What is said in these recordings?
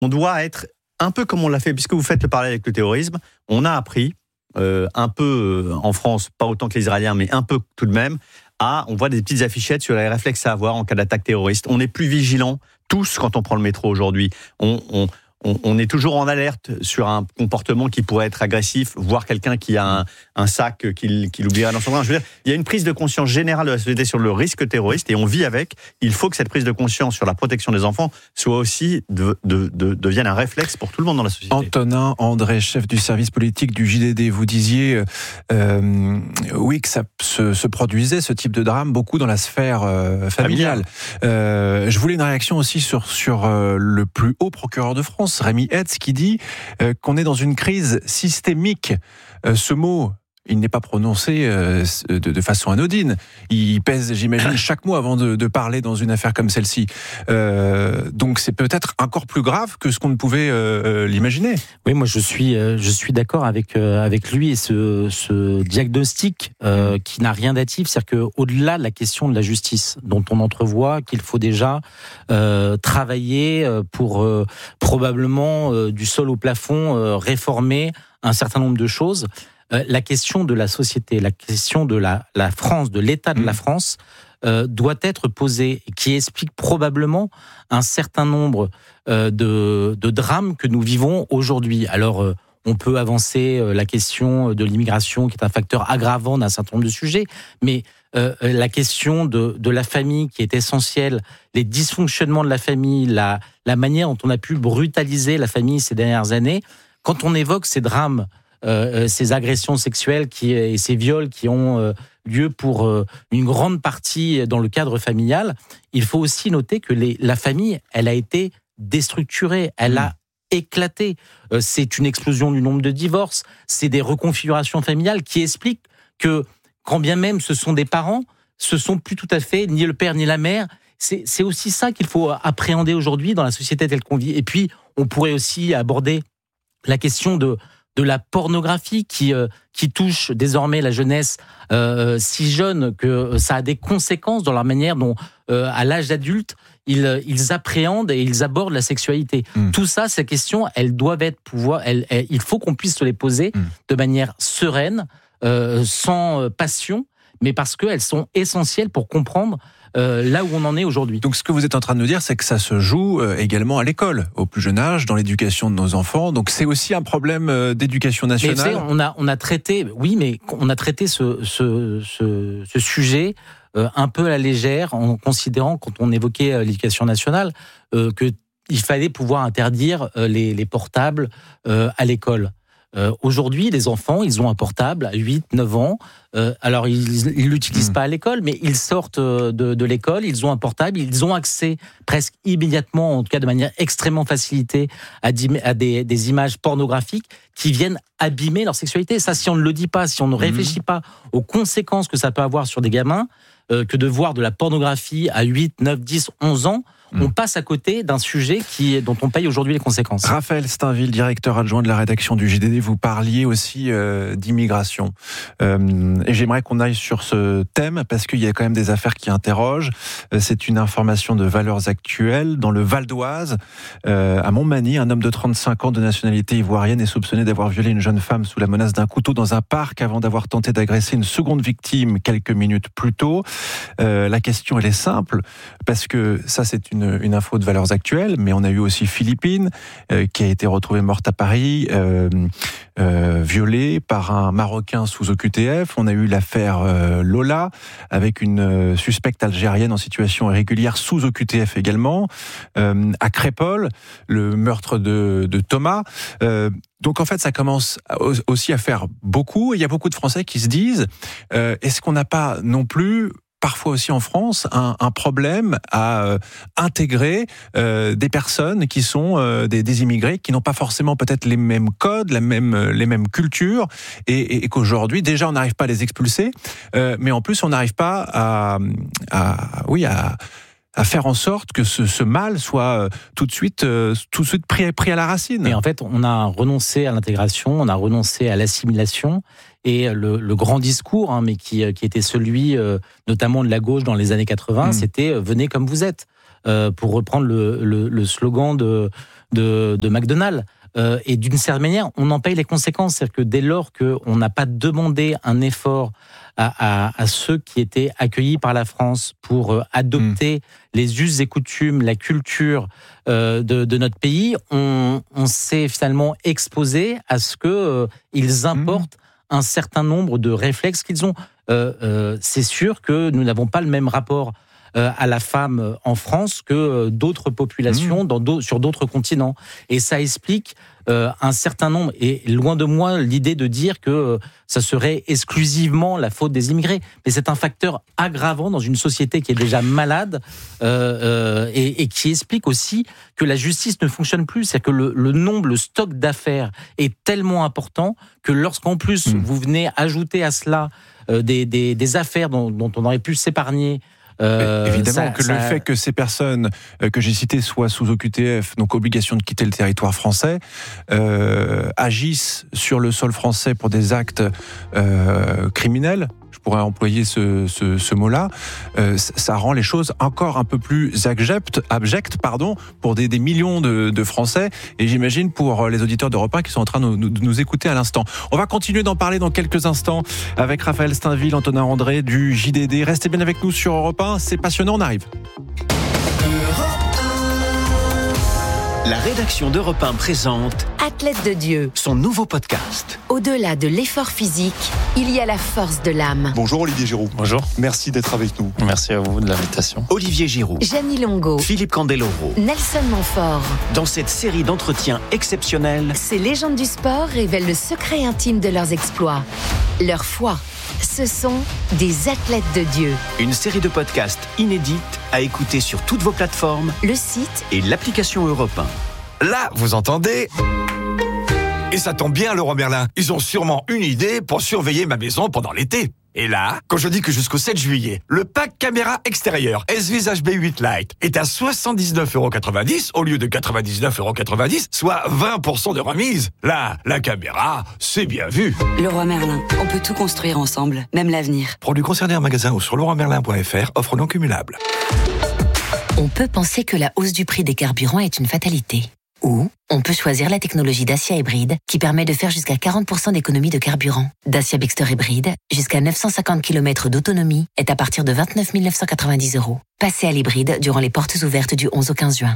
on doit être un peu comme on l'a fait, puisque vous faites le parallèle avec le terrorisme, on a appris un peu en France, pas autant que les Israéliens, mais un peu tout de même, on voit des petites affichettes sur les réflexes à avoir en cas d'attaque terroriste. On est plus vigilants, tous, quand on prend le métro aujourd'hui. On est toujours en alerte sur un comportement qui pourrait être agressif, voire quelqu'un qui a un sac qu'il oubliera dans son train. Je veux dire, il y a une prise de conscience générale de la société sur le risque terroriste et on vit avec. Il faut que cette prise de conscience sur la protection des enfants soit aussi devienne un réflexe pour tout le monde dans la société. Antonin André, chef du service politique du JDD, vous disiez oui que ça se produisait ce type de drame beaucoup dans la sphère familiale. Je voulais une réaction aussi sur le plus haut procureur de France, Rémi Hetz, qui dit qu'on est dans une crise systémique. Ce mot, il n'est pas prononcé de façon anodine. Il pèse, j'imagine, chaque mot avant de parler dans une affaire comme celle-ci. Donc c'est peut-être encore plus grave que ce qu'on ne pouvait l'imaginer. Oui, moi je suis d'accord avec lui et ce diagnostic qui n'a rien d'hâtif, c'est-à-dire qu'au-delà de la question de la justice, dont on entrevoit qu'il faut déjà travailler pour probablement du sol au plafond réformer un certain nombre de choses. La question de la société, la question de la France, de l'état de la France, doit être posée, qui explique probablement un certain nombre de drames que nous vivons aujourd'hui. Alors, on peut avancer la question de l'immigration, qui est un facteur aggravant d'un certain nombre de sujets, mais la question de la famille, qui est essentielle, les dysfonctionnements de la famille, la manière dont on a pu brutaliser la famille ces dernières années, quand on évoque ces drames, ces agressions sexuelles et ces viols qui ont lieu pour une grande partie dans le cadre familial, il faut aussi noter que la famille, elle a été déstructurée, elle a éclaté. C'est une explosion du nombre de divorces, c'est des reconfigurations familiales qui expliquent que, quand bien même ce sont des parents, ce sont plus tout à fait ni le père ni la mère. C'est aussi ça qu'il faut appréhender aujourd'hui dans la société telle qu'on vit. Et puis, on pourrait aussi aborder la question de la pornographie qui touche désormais la jeunesse si jeune que ça a des conséquences dans la manière dont, à l'âge adulte, ils appréhendent et ils abordent la sexualité. Tout ça, ces questions, elles doivent être il faut qu'on puisse se les poser de manière sereine, sans passion, mais parce qu'elles sont essentielles pour comprendre là où on en est aujourd'hui. Donc ce que vous êtes en train de nous dire, c'est que ça se joue également à l'école, au plus jeune âge, dans l'éducation de nos enfants. Donc c'est aussi un problème d'éducation nationale. Mais vous savez, on a traité, oui, mais on a traité ce sujet un peu à la légère, en considérant, quand on évoquait l'éducation nationale, qu'il fallait pouvoir interdire les portables à l'école. Aujourd'hui, les enfants, ils ont un portable à 8, 9 ans. Alors, ils l'utilisent pas à l'école, mais ils sortent de l'école, ils ont un portable, ils ont accès presque immédiatement, en tout cas de manière extrêmement facilitée, à des images pornographiques qui viennent abîmer leur sexualité. Ça, si on ne le dit pas, si on ne réfléchit pas aux conséquences que ça peut avoir sur des gamins, que de voir de la pornographie à 8, 9, 10, 11 ans, on passe à côté d'un sujet dont on paye aujourd'hui les conséquences. Raphaël Steinville, directeur adjoint de la rédaction du JDD, vous parliez aussi d'immigration. Et j'aimerais qu'on aille sur ce thème, parce qu'il y a quand même des affaires qui interrogent. C'est une information de Valeurs Actuelles. Dans le Val d'Oise, à Montmagny, un homme de 35 ans de nationalité ivoirienne est soupçonné d'avoir violé une jeune femme sous la menace d'un couteau dans un parc avant d'avoir tenté d'agresser une seconde victime quelques minutes plus tôt. La question, elle est simple, parce que ça, c'est une info de Valeurs Actuelles, mais on a eu aussi Philippine, qui a été retrouvée morte à Paris, violée par un Marocain sous OQTF. On a eu l'affaire Lola, avec une suspecte algérienne en situation irrégulière sous OQTF également. À Crépol, le meurtre de Thomas. Donc en fait, ça commence aussi à faire beaucoup. Il y a beaucoup de Français qui se disent, est-ce qu'on n'a pas non plus, parfois aussi en France, un problème à intégrer des personnes qui sont des immigrés, qui n'ont pas forcément peut-être les mêmes codes, les mêmes cultures, et qu'aujourd'hui, déjà, on n'arrive pas à les expulser, mais en plus, on n'arrive pas à faire en sorte que ce mal soit tout de suite pris à la racine. Mais en fait, on a renoncé à l'intégration, on a renoncé à l'assimilation, et le grand discours, mais qui était celui notamment de la gauche dans les années 80, c'était « venez comme vous êtes ». Pour reprendre le slogan de McDonald's. Et d'une certaine manière, on en paye les conséquences. C'est-à-dire que dès lors qu'on n'a pas demandé un effort à ceux qui étaient accueillis par la France pour adopter les us et coutumes, la culture de notre pays, on s'est finalement exposé à ce qu'ils importent un certain nombre de réflexes qu'ils ont. C'est sûr que nous n'avons pas le même rapport à la femme en France que d'autres populations sur d'autres continents. Et ça explique un certain nombre, et loin de moi l'idée de dire que ça serait exclusivement la faute des immigrés, mais c'est un facteur aggravant dans une société qui est déjà malade et qui explique aussi que la justice ne fonctionne plus. C'est-à-dire que le stock d'affaires est tellement important que lorsqu'en plus vous venez ajouter à cela des affaires dont on aurait pu s'épargner. Évidemment le fait que ces personnes que j'ai citées soient sous OQTF, donc obligation de quitter le territoire français, agissent sur le sol français pour des actes criminels, je pourrais employer ce mot-là, ça rend les choses encore un peu plus abjectes pour des millions de Français, et j'imagine pour les auditeurs d'Europe 1 qui sont en train de nous écouter à l'instant. On va continuer d'en parler dans quelques instants avec Raphaël Steinville, Antonin André du JDD. Restez bien avec nous sur Europe 1, c'est passionnant, on arrive. La rédaction d'Europe 1 présente Athlète de Dieu, son nouveau podcast. Au-delà de l'effort physique, il y a la force de l'âme. Bonjour Olivier Giroud. Bonjour. Merci d'être avec nous. Merci à vous de l'invitation. Olivier Giroud, Gianni Longo, Philippe Candeloro. Nelson Montfort. Dans cette série d'entretiens exceptionnels, Ces légendes du sport révèlent le secret intime de leurs exploits, leur foi. Ce sont des athlètes de Dieu. une série de podcasts inédites à écouter sur toutes vos plateformes Le site, et l'application Europe 1. Là, vous entendez ? Et ça tombe bien, Leroy Merlin. Ils ont sûrement une idée pour surveiller ma maison pendant l'été. Et là, quand je dis que jusqu'au 7 juillet, le pack caméra extérieure S-Vis HB8 Lite est à 79,90€ au lieu de 99,90€, soit 20% de remise. Là, la caméra, c'est bien vu. Leroy Merlin, on peut tout construire ensemble, même l'avenir. Produits concernés en magasin ou sur leroymerlin.fr, offre non cumulable. On peut penser que la hausse du prix des carburants est une fatalité. Ou on peut choisir la technologie Dacia Hybride qui permet de faire jusqu'à 40% d'économie de carburant. Dacia Bextor Hybride, jusqu'à 950 km d'autonomie, est à partir de 29 990€. Passez à l'hybride durant les portes ouvertes du 11 au 15 juin.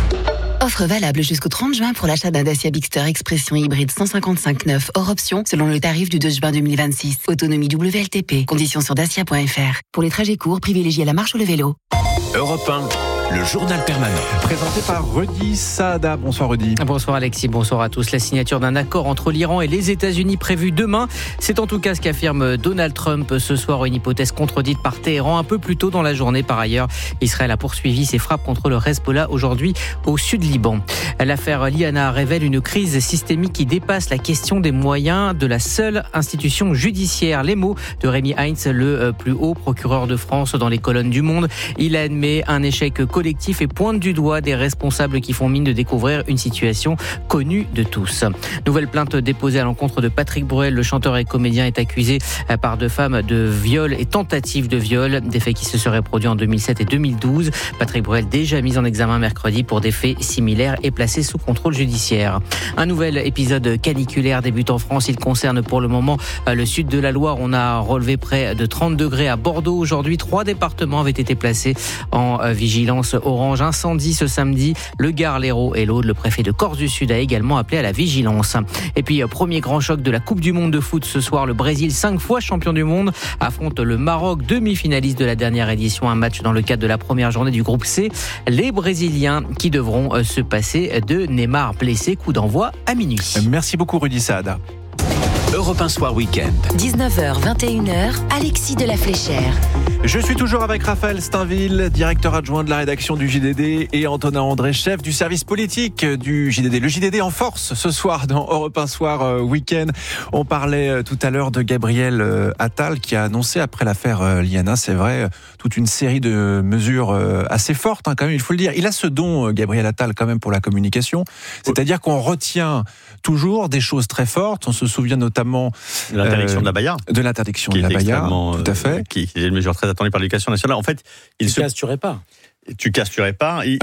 Offre valable jusqu'au 30 juin pour l'achat d'un Dacia Bixter Expression hybride 155/9 hors option selon le tarif du 2 juin 2026. Autonomie WLTP. Conditions sur dacia.fr. Pour les trajets courts, privilégiez la marche ou le vélo. Europe 1, le journal permanent. Présenté par Rudy Saada. Bonsoir Rudy. Bonsoir Alexis, bonsoir à tous. La signature d'un accord entre l'Iran et les États-Unis prévue demain, c'est en tout cas ce qu'affirme Donald Trump ce soir, une hypothèse contredite par Téhéran un peu plus tôt dans la journée. Par ailleurs, Israël a poursuivi ses frappes contre le Hezbollah aujourd'hui au sud Liban. L'affaire Liana révèle une crise systémique qui dépasse la question des moyens de la seule institution judiciaire. Les mots de Rémi Heinz, le plus haut procureur de France, dans les colonnes du Monde. Il admet un échec collectif et pointe du doigt des responsables qui font mine de découvrir une situation connue de tous. Nouvelle plainte déposée à l'encontre de Patrick Bruel. Le chanteur et comédien est accusé par deux femmes de viol et tentative de viol, des faits qui se seraient produits en 2007 et 2012. Patrick Bruel, déjà mis en examen mercredi pour des faits similaires, est placé sous contrôle judiciaire. Un nouvel épisode caniculaire débute en France. Il concerne pour le moment le sud de la Loire. On a relevé près de 30 degrés à Bordeaux aujourd'hui. 3 départements avaient été placés en vigilance orange. Incendie ce samedi. Le Gard, l'Hérault et l'Aude. Le préfet de Corse du Sud a également appelé à la vigilance. Et puis, premier grand choc de la Coupe du Monde de foot ce soir. Le Brésil, 5 fois champion du monde, affronte le Maroc, demi-finaliste de la dernière édition. Un match dans le cadre de la première journée du groupe C. Les Brésiliens qui devront se passer de Neymar blessé. Coup d'envoi à minuit. Merci beaucoup Rudy Saada. Europe 1 Soir Week-end. 19h, 21h, Alexis de la Fléchère. Je suis toujours avec Raphaël Steinville, directeur adjoint de la rédaction du JDD, et Antonin André, chef du service politique du JDD. Le JDD en force ce soir dans Europe 1 Soir Week-end. On parlait tout à l'heure de Gabriel Attal qui a annoncé après l'affaire Liana, c'est vrai, toute une série de mesures assez fortes, quand même, il faut le dire. Il a ce don, Gabriel Attal, quand même, pour la communication. C'est-à-dire qu'on retient toujours des choses très fortes. On se souvient notamment de l'interdiction de la baya. De l'interdiction de la baya, tout à fait. Qui est une mesure très attendue par l'éducation nationale. En fait, tu casturais pas. Tu casturais pas. Alors voilà.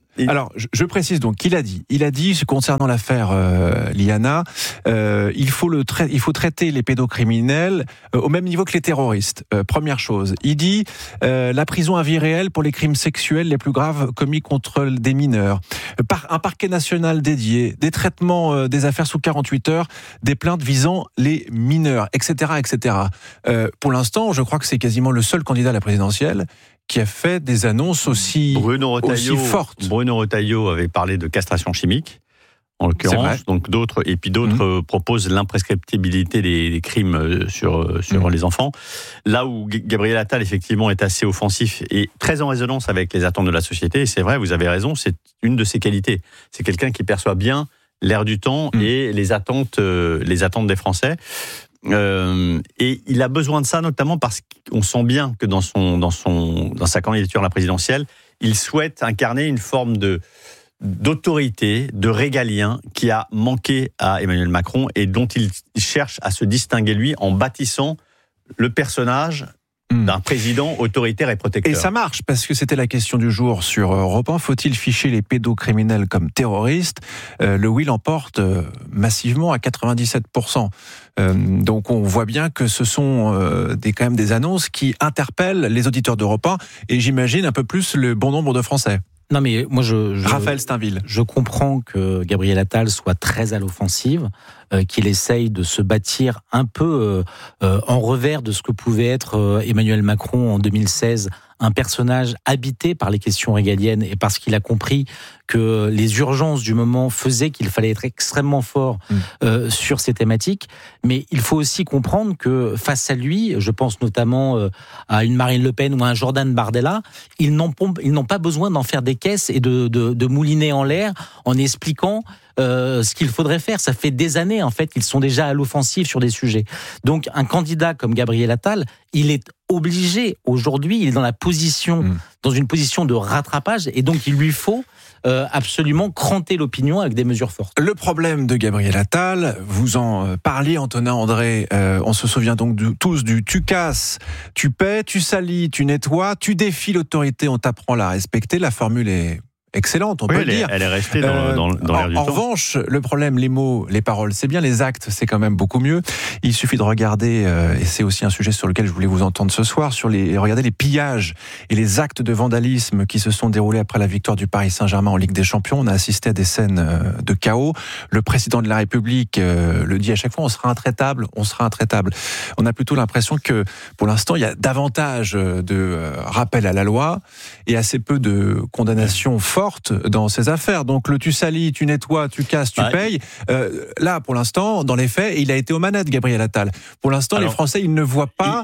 Alors, je précise donc qu'il a dit concernant l'affaire Liana, il faut traiter les pédocriminels au même niveau que les terroristes. Première chose, il dit la prison à vie réelle pour les crimes sexuels les plus graves commis contre des mineurs, un parquet national dédié, des traitements des affaires sous 48 heures, des plaintes visant les mineurs, etc., etc. Pour l'instant, je crois que c'est quasiment le seul candidat à la présidentielle qui a fait des annonces aussi fortes. Bruno Retailleau avait parlé de castration chimique, en l'occurrence. Donc d'autres proposent l'imprescriptibilité des crimes sur les enfants. Là où Gabriel Attal, effectivement, est assez offensif et très en résonance avec les attentes de la société, et c'est vrai, vous avez raison, c'est une de ses qualités. C'est quelqu'un qui perçoit bien l'air du temps et les attentes des Français. Et il a besoin de ça, notamment parce qu'on sent bien que dans sa candidature à la présidentielle, il souhaite incarner une forme d'autorité, de régalien qui a manqué à Emmanuel Macron et dont il cherche à se distinguer lui en bâtissant le personnage d'un président autoritaire et protecteur. Et ça marche, parce que c'était la question du jour sur Europe 1. Faut-il ficher les pédocriminels comme terroristes ? Le oui l'emporte massivement à 97%. Donc on voit bien que ce sont quand même des annonces qui interpellent les auditeurs d'Europe 1 et j'imagine un peu plus le bon nombre de Français. Non mais moi Raphaël Steinville. Je comprends que Gabriel Attal soit très à l'offensive, qu'il essaye de se bâtir un peu en revers de ce que pouvait être Emmanuel Macron en 2016, un personnage habité par les questions régaliennes et parce qu'il a compris que les urgences du moment faisaient qu'il fallait être extrêmement fort sur ces thématiques. Mais il faut aussi comprendre que face à lui, je pense notamment à une Marine Le Pen ou à un Jordan Bardella, ils n'ont pas besoin d'en faire des caisses et de mouliner en l'air en expliquant ce qu'il faudrait faire. Ça fait des années, en fait, qu'ils sont déjà à l'offensive sur des sujets. Donc, un candidat comme Gabriel Attal, il est obligé, aujourd'hui, il est dans une position de rattrapage, et donc il lui faut absolument cranter l'opinion avec des mesures fortes. Le problème de Gabriel Attal, vous en parliez, Antonin André, on se souvient donc tous du tu casses, tu paies, tu salis, tu nettoies, tu défies l'autorité, on t'apprend à la respecter. La formule est excellente, on peut le dire. Elle est restée dans l'air du temps. En revanche, le problème, les mots, les paroles, c'est bien, les actes, c'est quand même beaucoup mieux. Il suffit de regarder, et c'est aussi un sujet sur lequel je voulais vous entendre ce soir, regarder les pillages et les actes de vandalisme qui se sont déroulés après la victoire du Paris Saint-Germain en Ligue des Champions. On a assisté à des scènes de chaos. Le président de la République le dit à chaque fois, on sera intraitable. On a plutôt l'impression que, pour l'instant, il y a davantage de rappels à la loi et assez peu de condamnations fortes dans ces affaires. Donc le tu salis, tu nettoies, tu casses, tu payes. Là, pour l'instant, dans les faits, il a été aux manettes, Gabriel Attal. Pour l'instant, les Français, ils ne voient pas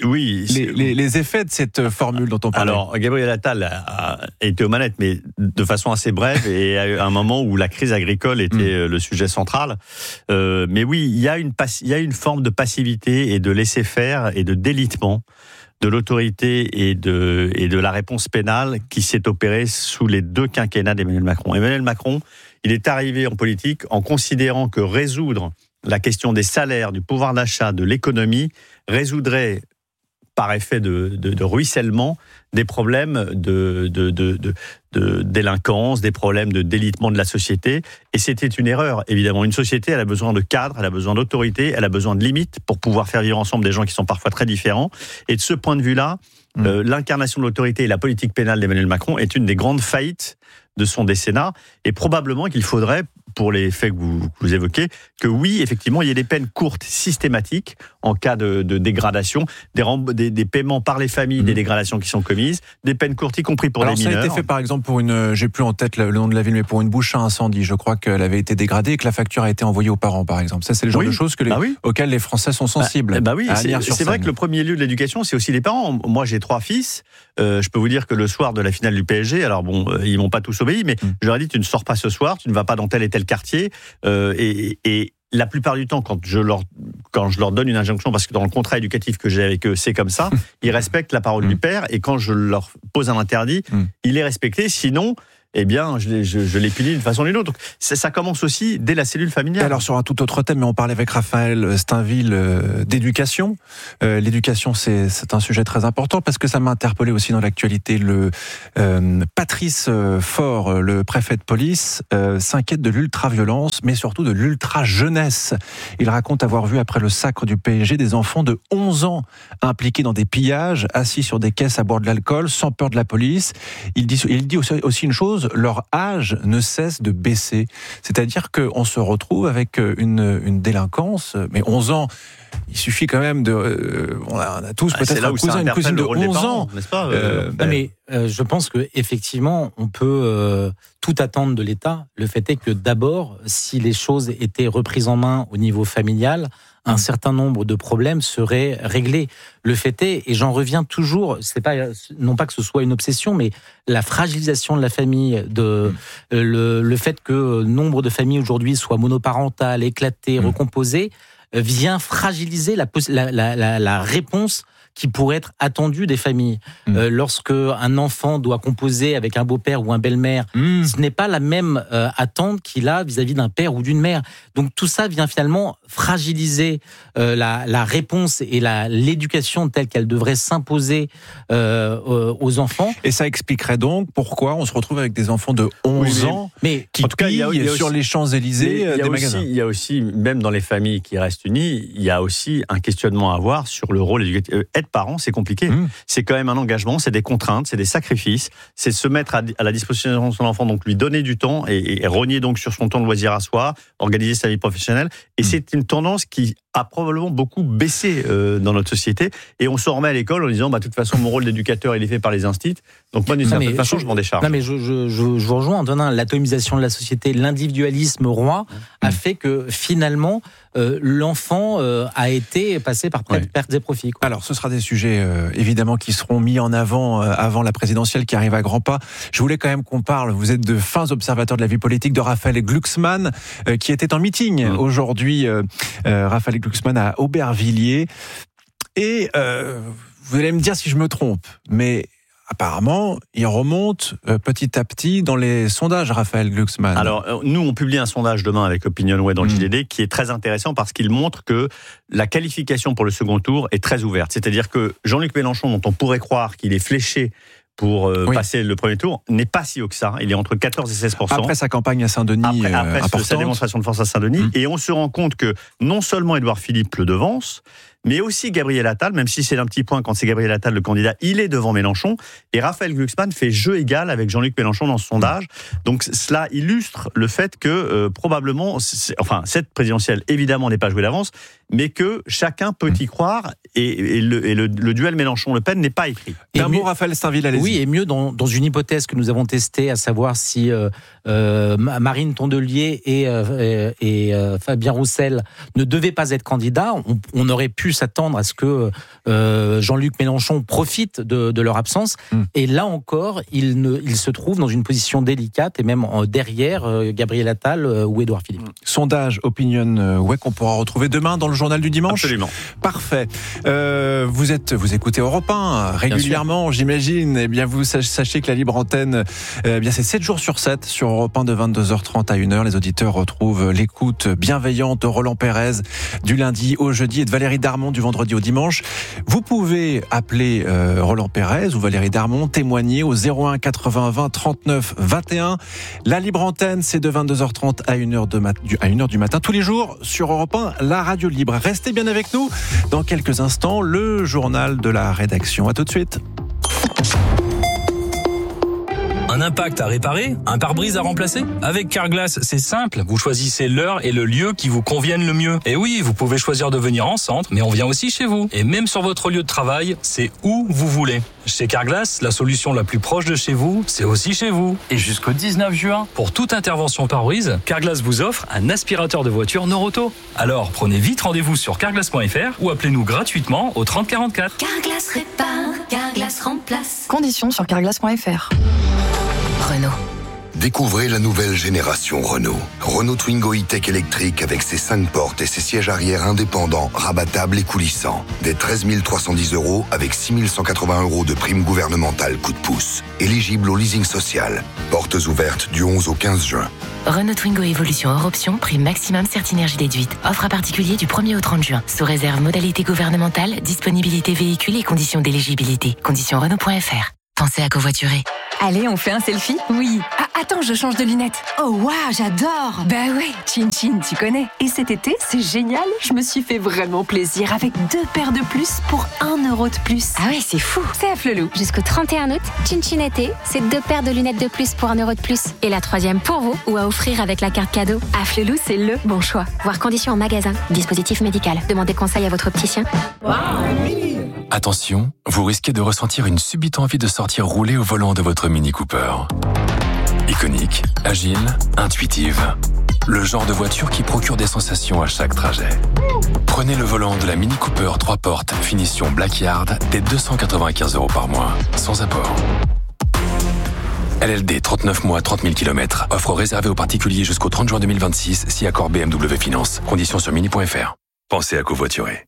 les effets de cette formule dont on parle. Alors, Gabriel Attal a été aux manettes, mais de façon assez brève et à un moment où la crise agricole était le sujet central. Mais oui, il y a une forme de passivité et de laisser-faire et de délitement de l'autorité et de la réponse pénale qui s'est opérée sous les deux quinquennats d'Emmanuel Macron. Emmanuel Macron, il est arrivé en politique en considérant que résoudre la question des salaires, du pouvoir d'achat, de l'économie, résoudrait par effet de ruissellement des problèmes de délinquance, des problèmes de délitement de la société. Et c'était une erreur, évidemment. Une société, elle a besoin de cadre, elle a besoin d'autorité, elle a besoin de limites pour pouvoir faire vivre ensemble des gens qui sont parfois très différents. Et de ce point de vue-là, l'incarnation de l'autorité et la politique pénale d'Emmanuel Macron est une des grandes faillites de son décennat. Et probablement qu'il faudrait, pour les faits que vous évoquez, que oui, effectivement, il y ait des peines courtes systématiques en cas de dégradation, des paiements par les familles des dégradations qui sont commises, des peines courtes, y compris pour les mineurs. Ça a été fait, par exemple, pour j'ai plus en tête le nom de la ville, mais pour une bouche à incendie. Je crois qu'elle avait été dégradée et que la facture a été envoyée aux parents, par exemple. Ça, c'est le genre de choses auxquelles les Français sont sensibles. C'est vrai que le premier lieu de l'éducation, c'est aussi les parents. Moi, j'ai 3 fils. Je peux vous dire que le soir de la finale du PSG, alors bon, ils m'ont pas tous obéi, mais je leur ai dit, tu ne sors pas ce soir, tu ne vas pas dans tel et tel quartier. Et la plupart du temps, quand je leur donne une injonction, parce que dans le contrat éducatif que j'ai avec eux, c'est comme ça, ils respectent la parole du père, et quand je leur pose un interdit, il est respecté, sinon eh bien, je les punis d'une façon ou d'une autre. Donc, ça commence aussi dès la cellule familiale. Alors, sur un tout autre thème, mais on parlait avec Raphaël Steinville d'éducation. L'éducation, c'est un sujet très important parce que ça m'a interpellé aussi dans l'actualité. Patrice Faure, le préfet de police, s'inquiète de l'ultra-violence, mais surtout de l'ultra-jeunesse. Il raconte avoir vu, après le sacre du PSG, des enfants de 11 ans impliqués dans des pillages, assis sur des caisses à boire de l'alcool, sans peur de la police. Il dit aussi une chose, leur âge ne cesse de baisser. C'est-à-dire qu'on se retrouve avec une délinquance, mais 11 ans, il suffit quand même on a tous peut-être un cousin, une cousine de 11 ans. N'est-ce pas je pense que effectivement, on peut tout attendre de l'État. Le fait est que d'abord, si les choses étaient reprises en main au niveau familial, un certain nombre de problèmes seraient réglés. Le fait est, et j'en reviens toujours, non pas que ce soit une obsession, mais la fragilisation de la famille, le fait que nombre de familles aujourd'hui soient monoparentales, éclatées, recomposées, vient fragiliser la réponse qui pourrait être attendue des familles. Lorsque un enfant doit composer avec un beau-père ou un belle-mère, ce n'est pas la même attente qu'il a vis-à-vis d'un père ou d'une mère. Donc tout ça vient finalement fragiliser la réponse et l'éducation telle qu'elle devrait s'imposer aux enfants. Et ça expliquerait donc pourquoi on se retrouve avec des enfants de 11 ans qui pillent sur les Champs-Élysées des magasins. Il y a aussi, même dans les familles qui restent unies, il y a aussi un questionnement à avoir sur le rôle éducatif. Être parent, c'est compliqué. C'est quand même un engagement, c'est des contraintes, c'est des sacrifices, c'est se mettre à la disposition de son enfant, donc lui donner du temps et rogner donc sur son temps de loisir à soi, organiser sa vie professionnelle. Et c'est une tendance qui a probablement beaucoup baissé dans notre société. Et on se remet à l'école en disant, de toute façon, mon rôle d'éducateur, il est fait par les instits. Donc moi, d'une certaine façon, je m'en décharge. Non, mais je vous rejoins en donnant l'atomisation de la société, l'individualisme roi a fait que finalement, l'enfant a été passé par pertes et profits. Alors, ce sera des sujets évidemment qui seront mis en avant avant la présidentielle qui arrive à grands pas. Je voulais quand même qu'on parle, vous êtes de fins observateurs de la vie politique, de Raphaël Glucksmann qui était en meeting aujourd'hui, Raphaël Glucksmann à Aubervilliers. Et vous allez me dire si je me trompe, mais apparemment, il remonte petit à petit dans les sondages, Raphaël Glucksmann. Alors, nous, on publie un sondage demain avec Opinionway dans le JDD qui est très intéressant parce qu'il montre que la qualification pour le second tour est très ouverte. C'est-à-dire que Jean-Luc Mélenchon, dont on pourrait croire qu'il est fléché pour passer le premier tour, n'est pas si haut que ça. Il est entre 14 et 16%. Après sa campagne à Saint-Denis, après sa démonstration de force à Saint-Denis. Et on se rend compte que non seulement Édouard Philippe le devance, mais aussi Gabriel Attal, même si c'est un petit point quand c'est Gabriel Attal le candidat, il est devant Mélenchon. Et Raphaël Glucksmann fait jeu égal avec Jean-Luc Mélenchon dans ce sondage. Donc cela illustre le fait que probablement, cette présidentielle évidemment n'est pas jouée d'avance, mais que chacun peut y croire et le duel Mélenchon-Le Pen n'est pas écrit. Un mot, Raphaël Steinville, allez-y. Oui, et mieux dans une hypothèse que nous avons testée, à savoir si Marine Tondelier et Fabien Roussel ne devaient pas être candidats, on aurait pu s'attendre à ce que Jean-Luc Mélenchon profite de leur absence. Et là encore, il se trouve dans une position délicate et même derrière Gabriel Attal ou Édouard Philippe. Sondage Opinionway qu'on pourra retrouver demain dans le journal du dimanche. Absolument. Parfait. Vous écoutez Europe 1 régulièrement, j'imagine. Eh bien, vous sachez que la libre antenne, c'est 7 jours sur 7 sur Europe 1 de 22h30 à 1h. Les auditeurs retrouvent l'écoute bienveillante de Roland Pérez du lundi au jeudi et de Valérie Darmon du vendredi au dimanche. Vous pouvez appeler Roland Pérez ou Valérie Darmon, témoigner au 01 80 20 39 21. La libre antenne, c'est de 22h30 à 1h du matin tous les jours sur Europe 1, la radio libre. Restez bien avec nous. Dans quelques instants, le journal de la rédaction. À tout de suite. Un impact à réparer? Un pare-brise à remplacer? Avec Carglass, c'est simple. Vous choisissez l'heure et le lieu qui vous conviennent le mieux. Et oui, vous pouvez choisir de venir en centre, mais on vient aussi chez vous. Et même sur votre lieu de travail, c'est où vous voulez. Chez Carglass, la solution la plus proche de chez vous, c'est aussi chez vous. Et jusqu'au 19 juin, pour toute intervention pare-brise, Carglass vous offre un aspirateur de voiture Noroto. Alors, prenez vite rendez-vous sur carglass.fr ou appelez-nous gratuitement au 30 44. Carglass répare, Carglass remplace. Conditions sur carglass.fr. Renault. Découvrez la nouvelle génération Renault. Renault Twingo E-Tech électrique avec ses 5 portes et ses sièges arrière indépendants, rabattables et coulissants. Dès 13 310 € avec 6 180 € de prime gouvernementale coup de pouce. Éligible au leasing social. Portes ouvertes du 11 au 15 juin. Renault Twingo Evolution hors option, prime maximum Certinergie déduite. Offre à particulier du 1er au 30 juin. Sous réserve modalité gouvernementale, disponibilité véhicule et conditions d'éligibilité. Conditions Renault.fr. Pensez à covoiturer. Allez, on fait un selfie ? Oui. Ah, attends, je change de lunettes. Oh, waouh, j'adore. Bah ouais, Chin Chin, tu connais. Et cet été, c'est génial. Je me suis fait vraiment plaisir avec 2 paires de plus pour 1 € de plus. Ah ouais, c'est fou. C'est à Flelou. Jusqu'au 31 août, Chin Chin été, c'est 2 paires de lunettes de plus pour 1 € de plus. Et la 3e pour vous ou à offrir avec la carte cadeau. À Flelou, c'est le bon choix. Voir conditions en magasin. Dispositif médical. Demandez conseil à votre opticien. Attention, vous risquez de ressentir une subite envie de sortir rouler au volant de votre Mini Cooper. Iconique, agile, intuitive. Le genre de voiture qui procure des sensations à chaque trajet. Prenez le volant de la Mini Cooper 3 portes, finition Blackyard, dès 295 € par mois, sans apport. LLD 39 mois, 30 000 km. Offre réservée aux particuliers jusqu'au 30 juin 2026, si accord BMW Finance. Conditions sur mini.fr. Pensez à covoiturer.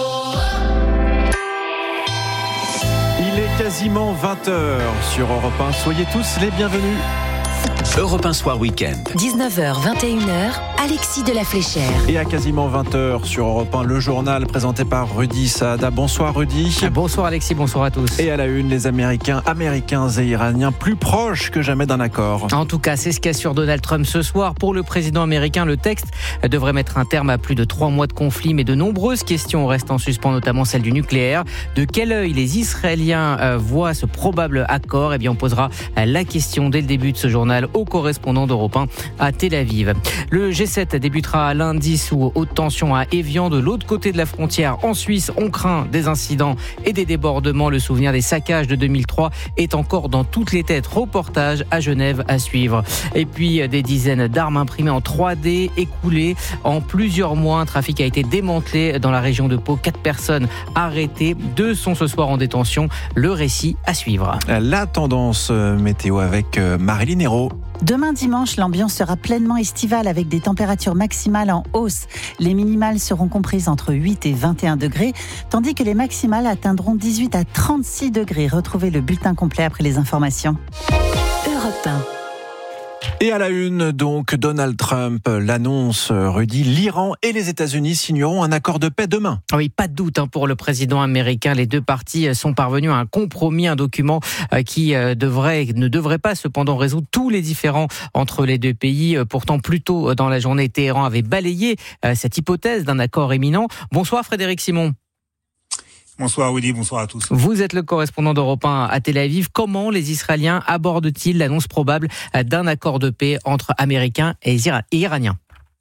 Il est quasiment 20h sur Europe 1. Soyez tous les bienvenus. Europe 1 Soir Week-end. 19h, 21h, Alexis de la Fléchère. Et à quasiment 20h sur Europe 1, le journal présenté par Rudy Saada. Bonsoir Rudy. Bonsoir Alexis, bonsoir à tous. Et à la une, les Américains et Iraniens plus proches que jamais d'un accord. En tout cas, c'est ce qu'assure Donald Trump ce soir. Pour le président américain, le texte devrait mettre un terme à plus de 3 mois de conflit, mais de nombreuses questions restent en suspens, notamment celle du nucléaire. De quel œil les Israéliens voient ce probable accord ? Eh bien, on posera la question dès le début de ce journal au correspondant d'Europe 1 à Tel Aviv. Le G7 débutera lundi sous haute tension à Évian. De l'autre côté de la frontière, en Suisse, on craint des incidents et des débordements. Le souvenir des saccages de 2003 est encore dans toutes les têtes. Reportage à Genève à suivre. Et puis, des dizaines d'armes imprimées en 3D écoulées en plusieurs mois. Un trafic a été démantelé dans la région de Pau. 4 personnes arrêtées. 2 sont ce soir en détention. Le récit à suivre. La tendance météo avec Marilyn Hérault. Demain dimanche, l'ambiance sera pleinement estivale avec des températures maximales en hausse. Les minimales seront comprises entre 8 et 21 degrés, tandis que les maximales atteindront 18 à 36 degrés. Retrouvez le bulletin complet après les informations. Europe 1. Et à la une, donc, Donald Trump l'annonce, Rudy, l'Iran et les États-Unis signeront un accord de paix demain. Oui, pas de doute pour le président américain. Les deux parties sont parvenus à un compromis, un document qui ne devrait pas cependant résoudre tous les différends entre les deux pays. Pourtant, plus tôt dans la journée, Téhéran avait balayé cette hypothèse d'un accord imminent. Bonsoir Frédéric Simon. Bonsoir Willy, bonsoir à tous. Vous êtes le correspondant d'Europe 1 à Tel Aviv. Comment les Israéliens abordent-ils l'annonce probable d'un accord de paix entre Américains et Iraniens ?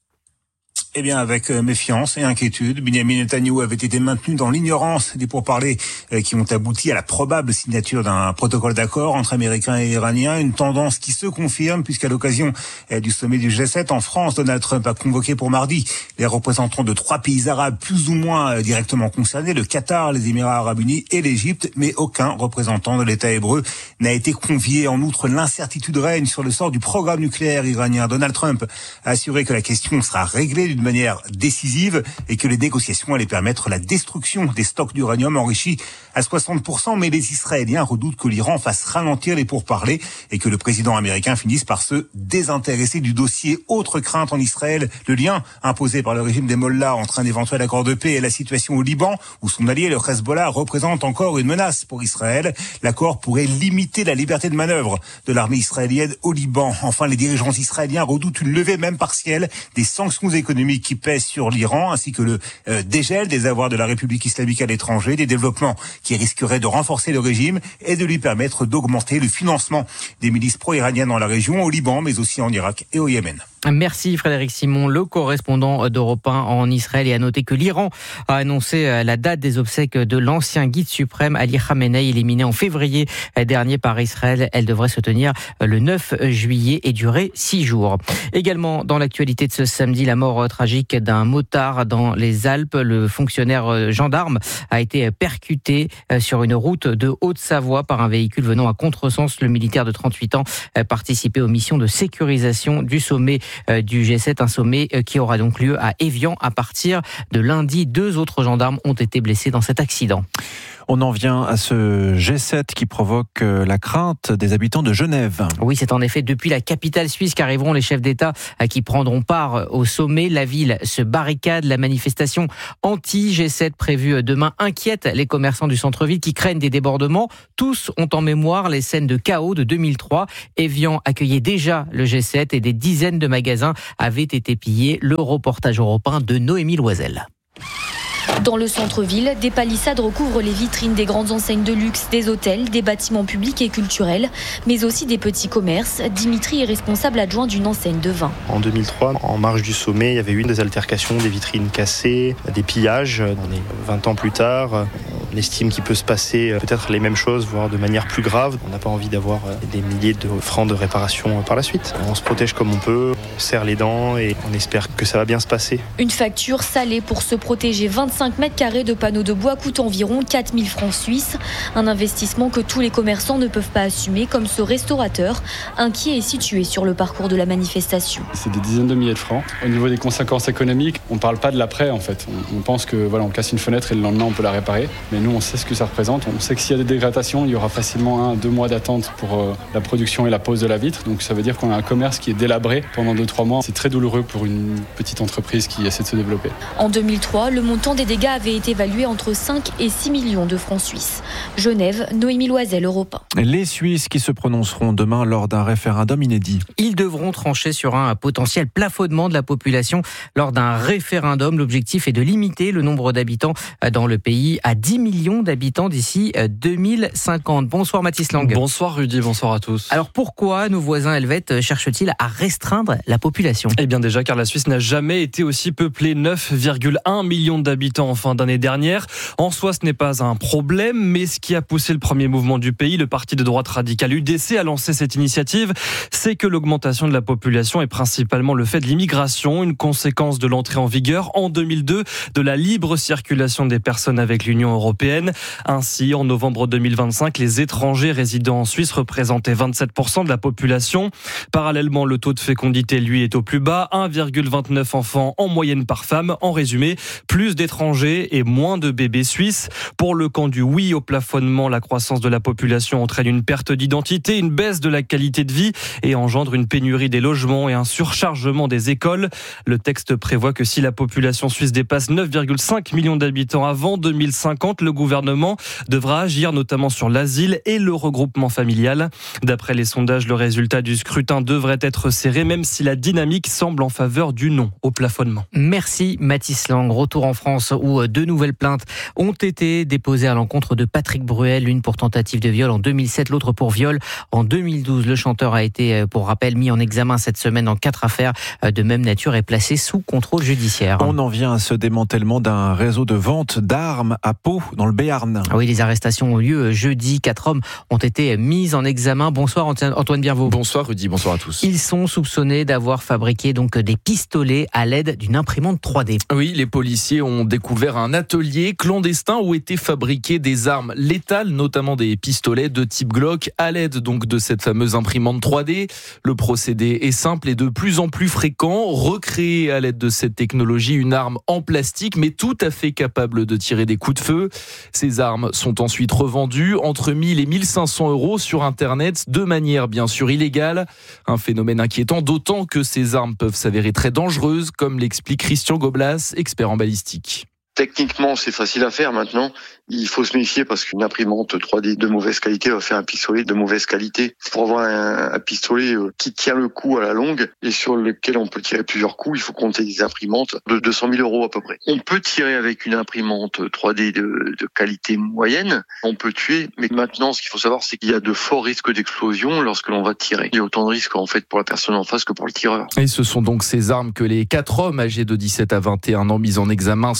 Eh bien, avec méfiance et inquiétude, Benjamin Netanyahou avait été maintenu dans l'ignorance des pourparlers qui ont abouti à la probable signature d'un protocole d'accord entre Américains et Iraniens. Une tendance qui se confirme puisqu'à l'occasion du sommet du G7 en France, Donald Trump a convoqué pour mardi les représentants de 3 pays arabes plus ou moins directement concernés, le Qatar, les Émirats arabes unis et l'Égypte, mais aucun représentant de l'État hébreu n'a été convié. En outre, l'incertitude règne sur le sort du programme nucléaire iranien. Donald Trump a assuré que la question sera réglée d'une manière décisive et que les négociations allaient permettre la destruction des stocks d'uranium enrichis à 60%. Mais les Israéliens redoutent que l'Iran fasse ralentir les pourparlers et que le président américain finisse par se désintéresser du dossier. Autre crainte en Israël, le lien imposé par le régime des Mollahs entre un éventuel accord de paix et la situation au Liban, où son allié, le Hezbollah, représente encore une menace pour Israël. L'accord pourrait limiter la liberté de manœuvre de l'armée israélienne au Liban. Enfin, les dirigeants israéliens redoutent une levée même partielle des sanctions économiques qui pèsent sur l'Iran, ainsi que le dégel des avoirs de la République islamique à l'étranger, des développements qui risqueraient de renforcer le régime et de lui permettre d'augmenter le financement des milices pro-iraniennes dans la région, au Liban, mais aussi en Irak et au Yémen. Merci Frédéric Simon, le correspondant d'Europe 1 en Israël, et à noter que l'Iran a annoncé la date des obsèques de l'ancien guide suprême Ali Khamenei, éliminé en février dernier par Israël. Elle devrait se tenir le 9 juillet et durer 6 jours. Également dans l'actualité de ce samedi, la mort tragique d'un motard dans les Alpes. Le fonctionnaire gendarme a été percuté sur une route de Haute-Savoie par un véhicule venant à contresens. Le militaire de 38 ans participait aux missions de sécurisation du sommet du G7, un sommet qui aura donc lieu à Évian à partir de lundi. 2 autres gendarmes ont été blessés dans cet accident. On en vient à ce G7 qui provoque la crainte des habitants de Genève. Oui, c'est en effet depuis la capitale suisse qu'arriveront les chefs d'État qui prendront part au sommet. La ville se barricade. La manifestation anti-G7 prévue demain inquiète les commerçants du centre-ville qui craignent des débordements. Tous ont en mémoire les scènes de chaos de 2003. Évian accueillait déjà le G7 et des dizaines de magasins avaient été pillés. Le reportage européen de Noémie Loisel. Dans le centre-ville, des palissades recouvrent les vitrines des grandes enseignes de luxe, des hôtels, des bâtiments publics et culturels, mais aussi des petits commerces. Dimitri est responsable adjoint d'une enseigne de vin. En 2003, en marge du sommet, il y avait eu des altercations, des vitrines cassées, des pillages. On est 20 ans plus tard. On estime qu'il peut se passer peut-être les mêmes choses, voire de manière plus grave. On n'a pas envie d'avoir des milliers de francs de réparation par la suite. On se protège comme on peut, on serre les dents et on espère que ça va bien se passer. Une facture salée pour se protéger. 25 mètres carrés de panneaux de bois coûtent environ 4 000 francs suisses. Un investissement que tous les commerçants ne peuvent pas assumer, comme ce restaurateur, inquiet et situé sur le parcours de la manifestation. C'est des dizaines de milliers de francs. Au niveau des conséquences économiques, on ne parle pas de l'après en fait. On pense que on casse une fenêtre et le lendemain on peut la réparer. Mais nous on sait ce que ça représente. On sait que s'il y a des dégradations, il y aura facilement 1-2 mois d'attente pour la production et la pose de la vitre. Donc ça veut dire qu'on a un commerce qui est délabré pendant 2-3 mois. C'est très douloureux pour une petite entreprise qui essaie de se développer. En 2003, le montant des dégâts avait été évalué entre 5 et 6 millions de francs suisses. Genève, Noémie Loisel, Europe 1. Les Suisses qui se prononceront demain lors d'un référendum inédit. Ils devront trancher sur un potentiel plafonnement de la population lors d'un référendum. L'objectif est de limiter le nombre d'habitants dans le pays à 10 millions d'habitants d'ici 2050. Bonsoir Mathis Lang. Bonsoir Rudy, bonsoir à tous. Alors pourquoi nos voisins helvètes cherchent-ils à restreindre la population ? Eh bien déjà car la Suisse n'a jamais été aussi peuplée, 9,1 millions d'habitants en fin d'année dernière. En soi, ce n'est pas un problème, mais ce qui a poussé le premier mouvement du pays, le parti de droite radical UDC, à lancer cette initiative, c'est que l'augmentation de la population est principalement le fait de l'immigration, une conséquence de l'entrée en vigueur en 2002 de la libre circulation des personnes avec l'Union européenne. Ainsi, en novembre 2025, les étrangers résidant en Suisse représentaient 27% de la population. Parallèlement, le taux de fécondité, lui, est au plus bas, 1,29 enfants en moyenne par femme. En résumé, plus d'étrangers et moins de bébés suisses. Pour le camp du oui au plafonnement, la croissance de la population entraîne une perte d'identité, une baisse de la qualité de vie et engendre une pénurie des logements et un surchargement des écoles. Le texte prévoit que si la population suisse dépasse 9,5 millions d'habitants avant 2050, le gouvernement devra agir notamment sur l'asile et le regroupement familial. D'après les sondages, le résultat du scrutin devrait être serré, même si la dynamique semble en faveur du non au plafonnement. Merci Mathis Lang. Retour en France où 2 nouvelles plaintes ont été déposées à l'encontre de Patrick Bruel, l'une pour tentative de viol en 2007, l'autre pour viol en 2012. Le chanteur a été, pour rappel, mis en examen cette semaine dans 4 affaires de même nature et placé sous contrôle judiciaire. On en vient à ce démantèlement d'un réseau de vente d'armes à Pau, dans le Béarn. Oui, les arrestations ont lieu jeudi. 4 hommes ont été mis en examen. Bonsoir Antoine Biervaux. Bonsoir Rudy, bonsoir à tous. Ils sont soupçonnés d'avoir fabriqué donc des pistolets à l'aide d'une imprimante 3D. Oui, les policiers ont découvert un atelier clandestin où étaient fabriquées des armes létales, notamment des pistolets de type Glock, à l'aide donc de cette fameuse imprimante 3D. Le procédé est simple et de plus en plus fréquent. Recréer à l'aide de cette technologie une arme en plastique, mais tout à fait capable de tirer des coups de feu. Ces armes sont ensuite revendues entre 1000 et 1500 euros sur Internet, de manière bien sûr illégale. Un phénomène inquiétant, d'autant que ces armes peuvent s'avérer très dangereuses, comme l'explique Christian Goblas, expert en balistique. Techniquement, c'est facile à faire maintenant. Il faut se méfier parce qu'une imprimante 3D de mauvaise qualité va faire un pistolet de mauvaise qualité. Pour avoir un pistolet qui tient le coup à la longue et sur lequel on peut tirer plusieurs coups, il faut compter des imprimantes de 200 000 euros à peu près. On peut tirer avec une imprimante 3D de qualité moyenne. On peut tuer, mais maintenant, ce qu'il faut savoir, c'est qu'il y a de forts risques d'explosion lorsque l'on va tirer. Il y a autant de risques en fait pour la personne en face que pour le tireur. Et ce sont donc ces armes que les 4 hommes âgés de 17 à 21 ans mis en examen semblaient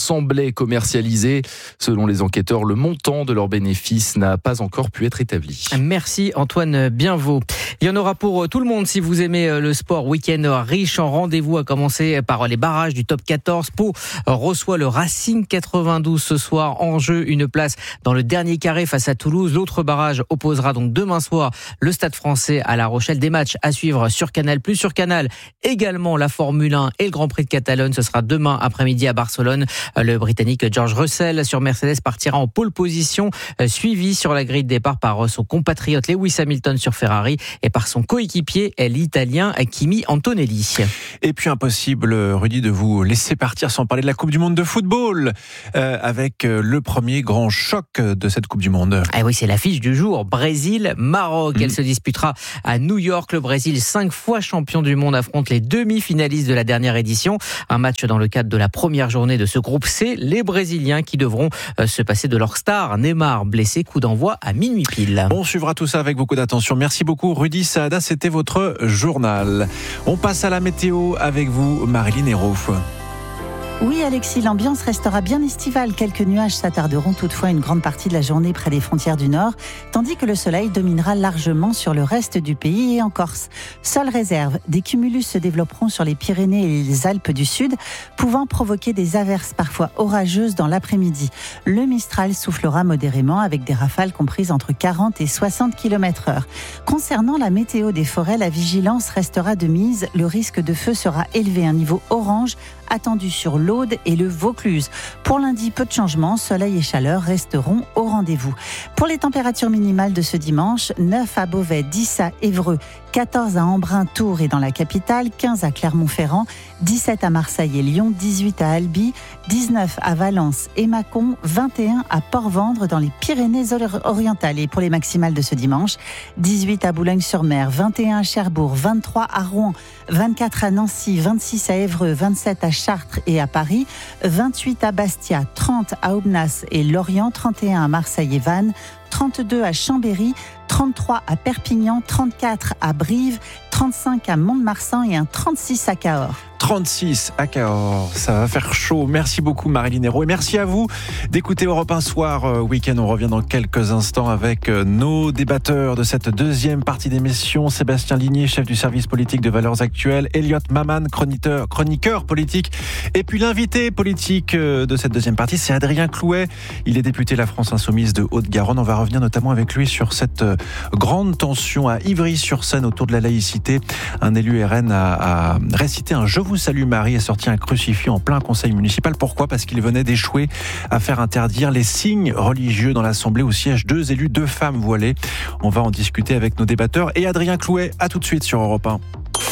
jamais commercialisés. Selon les enquêteurs, le montant de leurs bénéfices n'a pas encore pu être établi. Merci Antoine Bienvaux. Il y en aura pour tout le monde si vous aimez le sport. Week-end riche en rendez-vous, à commencer par les barrages du top 14. Pau reçoit le Racing 92 ce soir. En jeu, une place dans le dernier carré face à Toulouse. L'autre barrage opposera donc demain soir le Stade Français à La Rochelle. Des matchs à suivre sur Canal+. Sur Canal, également la Formule 1 et le Grand Prix de Catalogne. Ce sera demain après-midi à Barcelone. Le Britannique George Russell sur Mercedes partira en pole position, suivi sur la grille de départ par son compatriote Lewis Hamilton sur Ferrari et par son coéquipier, l'Italien Kimi Antonelli. Et puis impossible, Rudy, de vous laisser partir sans parler de la Coupe du Monde de football, avec le premier grand choc de cette Coupe du Monde. Ah oui, c'est l'affiche du jour. Brésil-Maroc. Elle se disputera à New York. Le Brésil, 5 fois champion du monde, affronte les demi-finalistes de la dernière édition. Un match dans le cadre de la première journée de ce groupe C. Les Brésiliens qui devront se passer de leur star Neymar, blessé. Coup d'envoi à minuit pile. On suivra tout ça avec beaucoup d'attention. Merci beaucoup Rudy Saada, c'était votre journal. On passe à la météo avec vous, Marilyn Hérault. Oui Alexis, l'ambiance restera bien estivale. Quelques nuages s'attarderont toutefois une grande partie de la journée près des frontières du Nord, tandis que le soleil dominera largement sur le reste du pays et en Corse. Seule réserve, des cumulus se développeront sur les Pyrénées et les Alpes du Sud, pouvant provoquer des averses parfois orageuses dans l'après-midi. Le Mistral soufflera modérément avec des rafales comprises entre 40 et 60 km/h. Concernant la météo des forêts, la vigilance restera de mise. Le risque de feu sera élevé, un niveau orange attendu sur l'Aude et le Vaucluse. Pour lundi, peu de changements, soleil et chaleur resteront au rendez-vous. Pour les températures minimales de ce dimanche, 9 à Beauvais, 10 à Évreux, 14 à Embrun, Tours et dans la capitale, 15 à Clermont-Ferrand, 17 à Marseille et Lyon, 18 à Albi, 19 à Valence et Mâcon, 21 à Port-Vendre dans les Pyrénées-Orientales. Et pour les maximales de ce dimanche, 18 à Boulogne-sur-Mer, 21 à Cherbourg, 23 à Rouen, 24 à Nancy, 26 à Évreux, 27 à Chartres et à Paris, 28 à Bastia, 30 à Aubenas et Lorient, 31 à Marseille et Vannes, 32 à Chambéry, 33 à Perpignan, 34 à Brive, 35 à Mont-de-Marsan et un 36 à Cahors. 36 à Cahors, ça va faire chaud. Merci beaucoup Marilyn Hérault et merci à vous d'écouter Europe 1 Soir Week-end. On revient dans quelques instants avec nos débatteurs de cette deuxième partie d'émission. Sébastien Ligné, chef du service politique de Valeurs Actuelles, Elliot Maman, chroniqueur politique, et puis l'invité politique de cette deuxième partie, c'est Adrien Clouet. Il est député La France Insoumise de Haute-Garonne. On va revenir notamment avec lui sur cette grande tension à Ivry-sur-Seine autour de la laïcité. Un élu RN a récité un Je vous salue Marie et sorti un crucifix en plein conseil municipal. Pourquoi ? Parce qu'il venait d'échouer à faire interdire les signes religieux dans l'Assemblée où siègent 2 élus, 2 femmes voilées. On va en discuter avec nos débatteurs et Adrien Clouet. À tout de suite sur Europe 1.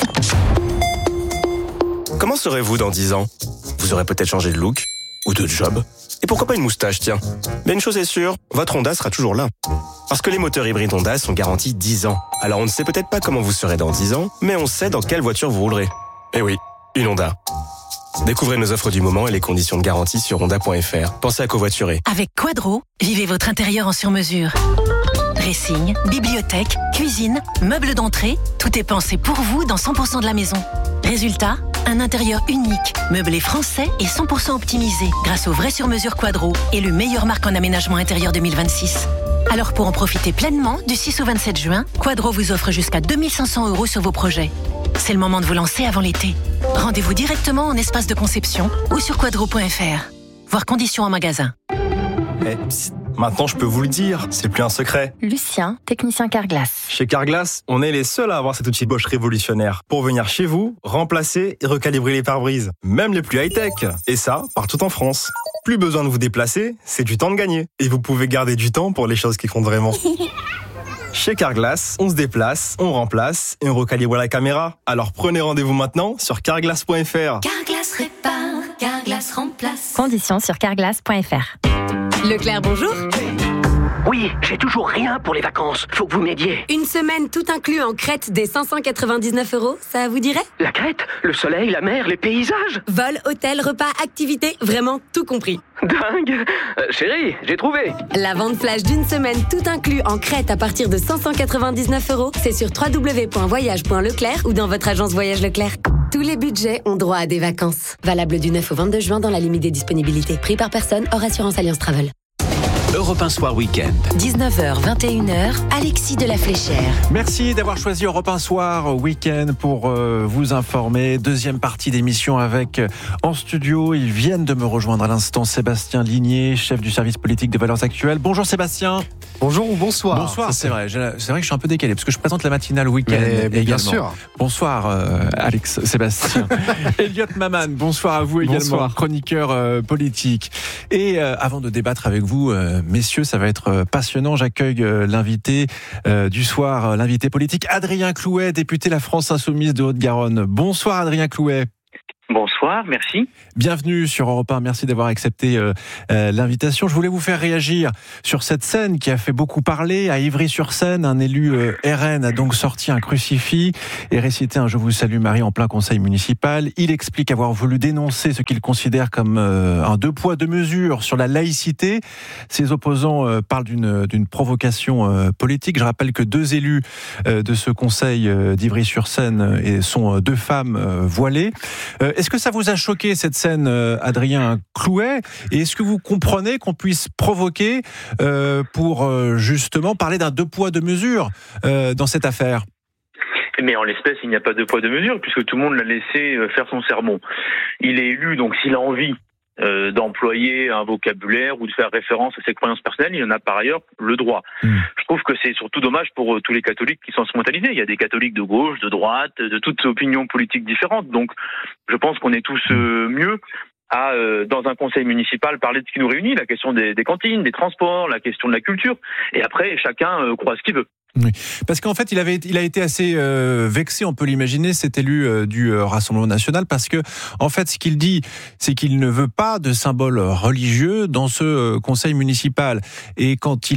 Comment serez-vous dans 10 ans ? Vous aurez peut-être changé de look ou de job. Et pourquoi pas une moustache, tiens ? Mais une chose est sûre, votre Honda sera toujours là. Parce que les moteurs hybrides Honda sont garantis 10 ans. Alors on ne sait peut-être pas comment vous serez dans 10 ans, mais on sait dans quelle voiture vous roulerez. Eh oui, une Honda. Découvrez nos offres du moment et les conditions de garantie sur honda.fr. Pensez à covoiturer. Avec Quadro, vivez votre intérieur en sur-mesure. Dressing, bibliothèque, cuisine, meubles d'entrée, tout est pensé pour vous dans 100% de la maison. Résultat, un intérieur unique, meublé français et 100% optimisé grâce au vrai sur-mesure Quadro, élu meilleure marque en aménagement intérieur 2026. Alors pour en profiter pleinement, du 6 au 27 juin, Quadro vous offre jusqu'à 2 500 € sur vos projets. C'est le moment de vous lancer avant l'été. Rendez-vous directement en espace de conception ou sur quadro.fr. Voir conditions en magasin. Maintenant, je peux vous le dire, c'est plus un secret. Lucien, technicien Carglass. Chez Carglass, on est les seuls à avoir cet outil Bosch révolutionnaire pour venir chez vous, remplacer et recalibrer les pare-brises, même les plus high-tech. Et ça, partout en France. Plus besoin de vous déplacer, c'est du temps de gagner. Et vous pouvez garder du temps pour les choses qui comptent vraiment. Chez Carglass, on se déplace, on remplace et on recalibre la caméra. Alors prenez rendez-vous maintenant sur carglass.fr. Carglass répare, Carglass remplace. Conditions sur carglass.fr. Leclerc, bonjour. Oui, j'ai toujours rien pour les vacances. Faut que vous m'aidiez. Une semaine tout inclus en Crète des 599 €, ça vous dirait ? La Crète, le soleil, la mer, les paysages. Vol, hôtel, repas, activités, vraiment tout compris. Dingue. Chérie, j'ai trouvé. La vente flash d'une semaine tout inclus en Crète à partir de 599 €, c'est sur www.voyage.leclerc ou dans votre agence Voyage Leclerc. Tous les budgets ont droit à des vacances. Valable du 9 au 22 juin dans la limite des disponibilités. Prix par personne hors assurance Alliance Travel. Europe 1 Soir Week-end. 19h, 21h, Alexis de la Fléchère. Merci d'avoir choisi Europe 1 Soir Week-end pour vous informer. Deuxième partie d'émission avec en studio. Ils viennent de me rejoindre à l'instant. Sébastien Ligné, chef du service politique de Valeurs Actuelles. Bonjour Sébastien. Bonjour ou bonsoir. Bonsoir, c'est vrai que je suis un peu décalé parce que je présente la matinale week-end également. Bien sûr. Bonsoir Alex, Sébastien. Elliot Maman, bonsoir à vous également, bonsoir. Chroniqueur politique. Et avant de débattre avec vous, messieurs, ça va être passionnant. J'accueille l'invité du soir, l'invité politique, Adrien Clouet, député La France Insoumise de Haute-Garonne. Bonsoir Adrien Clouet. Bonsoir, merci. Bienvenue sur Europe 1, merci d'avoir accepté l'invitation. Je voulais vous faire réagir sur cette scène qui a fait beaucoup parler. À Ivry-sur-Seine, un élu RN a donc sorti un crucifix et récité un « Je vous salue Marie » en plein conseil municipal. Il explique avoir voulu dénoncer ce qu'il considère comme un deux poids, deux mesures sur la laïcité. Ses opposants parlent d'une provocation politique. Je rappelle que deux élus de ce conseil d'Ivry-sur-Seine sont deux femmes voilées. Est-ce que ça vous a choqué cette scène, Adrien Clouet ? Et est-ce que vous comprenez qu'on puisse provoquer pour justement parler d'un deux poids, deux mesures dans cette affaire ? Mais en l'espèce, il n'y a pas deux poids, deux mesures, puisque tout le monde l'a laissé faire son sermon. Il est élu, donc s'il a envie d'employer un vocabulaire ou de faire référence à ses croyances personnelles, il en a par ailleurs le droit. Je trouve que c'est surtout dommage pour tous les catholiques qui sont instrumentalisés. Il y a des catholiques de gauche, de droite, de toutes opinions politiques différentes. Donc je pense qu'on est tous mieux à, dans un conseil municipal, parler de ce qui nous réunit, la question des cantines, des transports, la question de la culture. Et après, chacun croit ce qu'il veut. Oui. Parce qu'en fait, il a été assez vexé, on peut l'imaginer, cet élu du Rassemblement National, parce que en fait, ce qu'il dit, c'est qu'il ne veut pas de symbole religieux dans ce conseil municipal. Et quand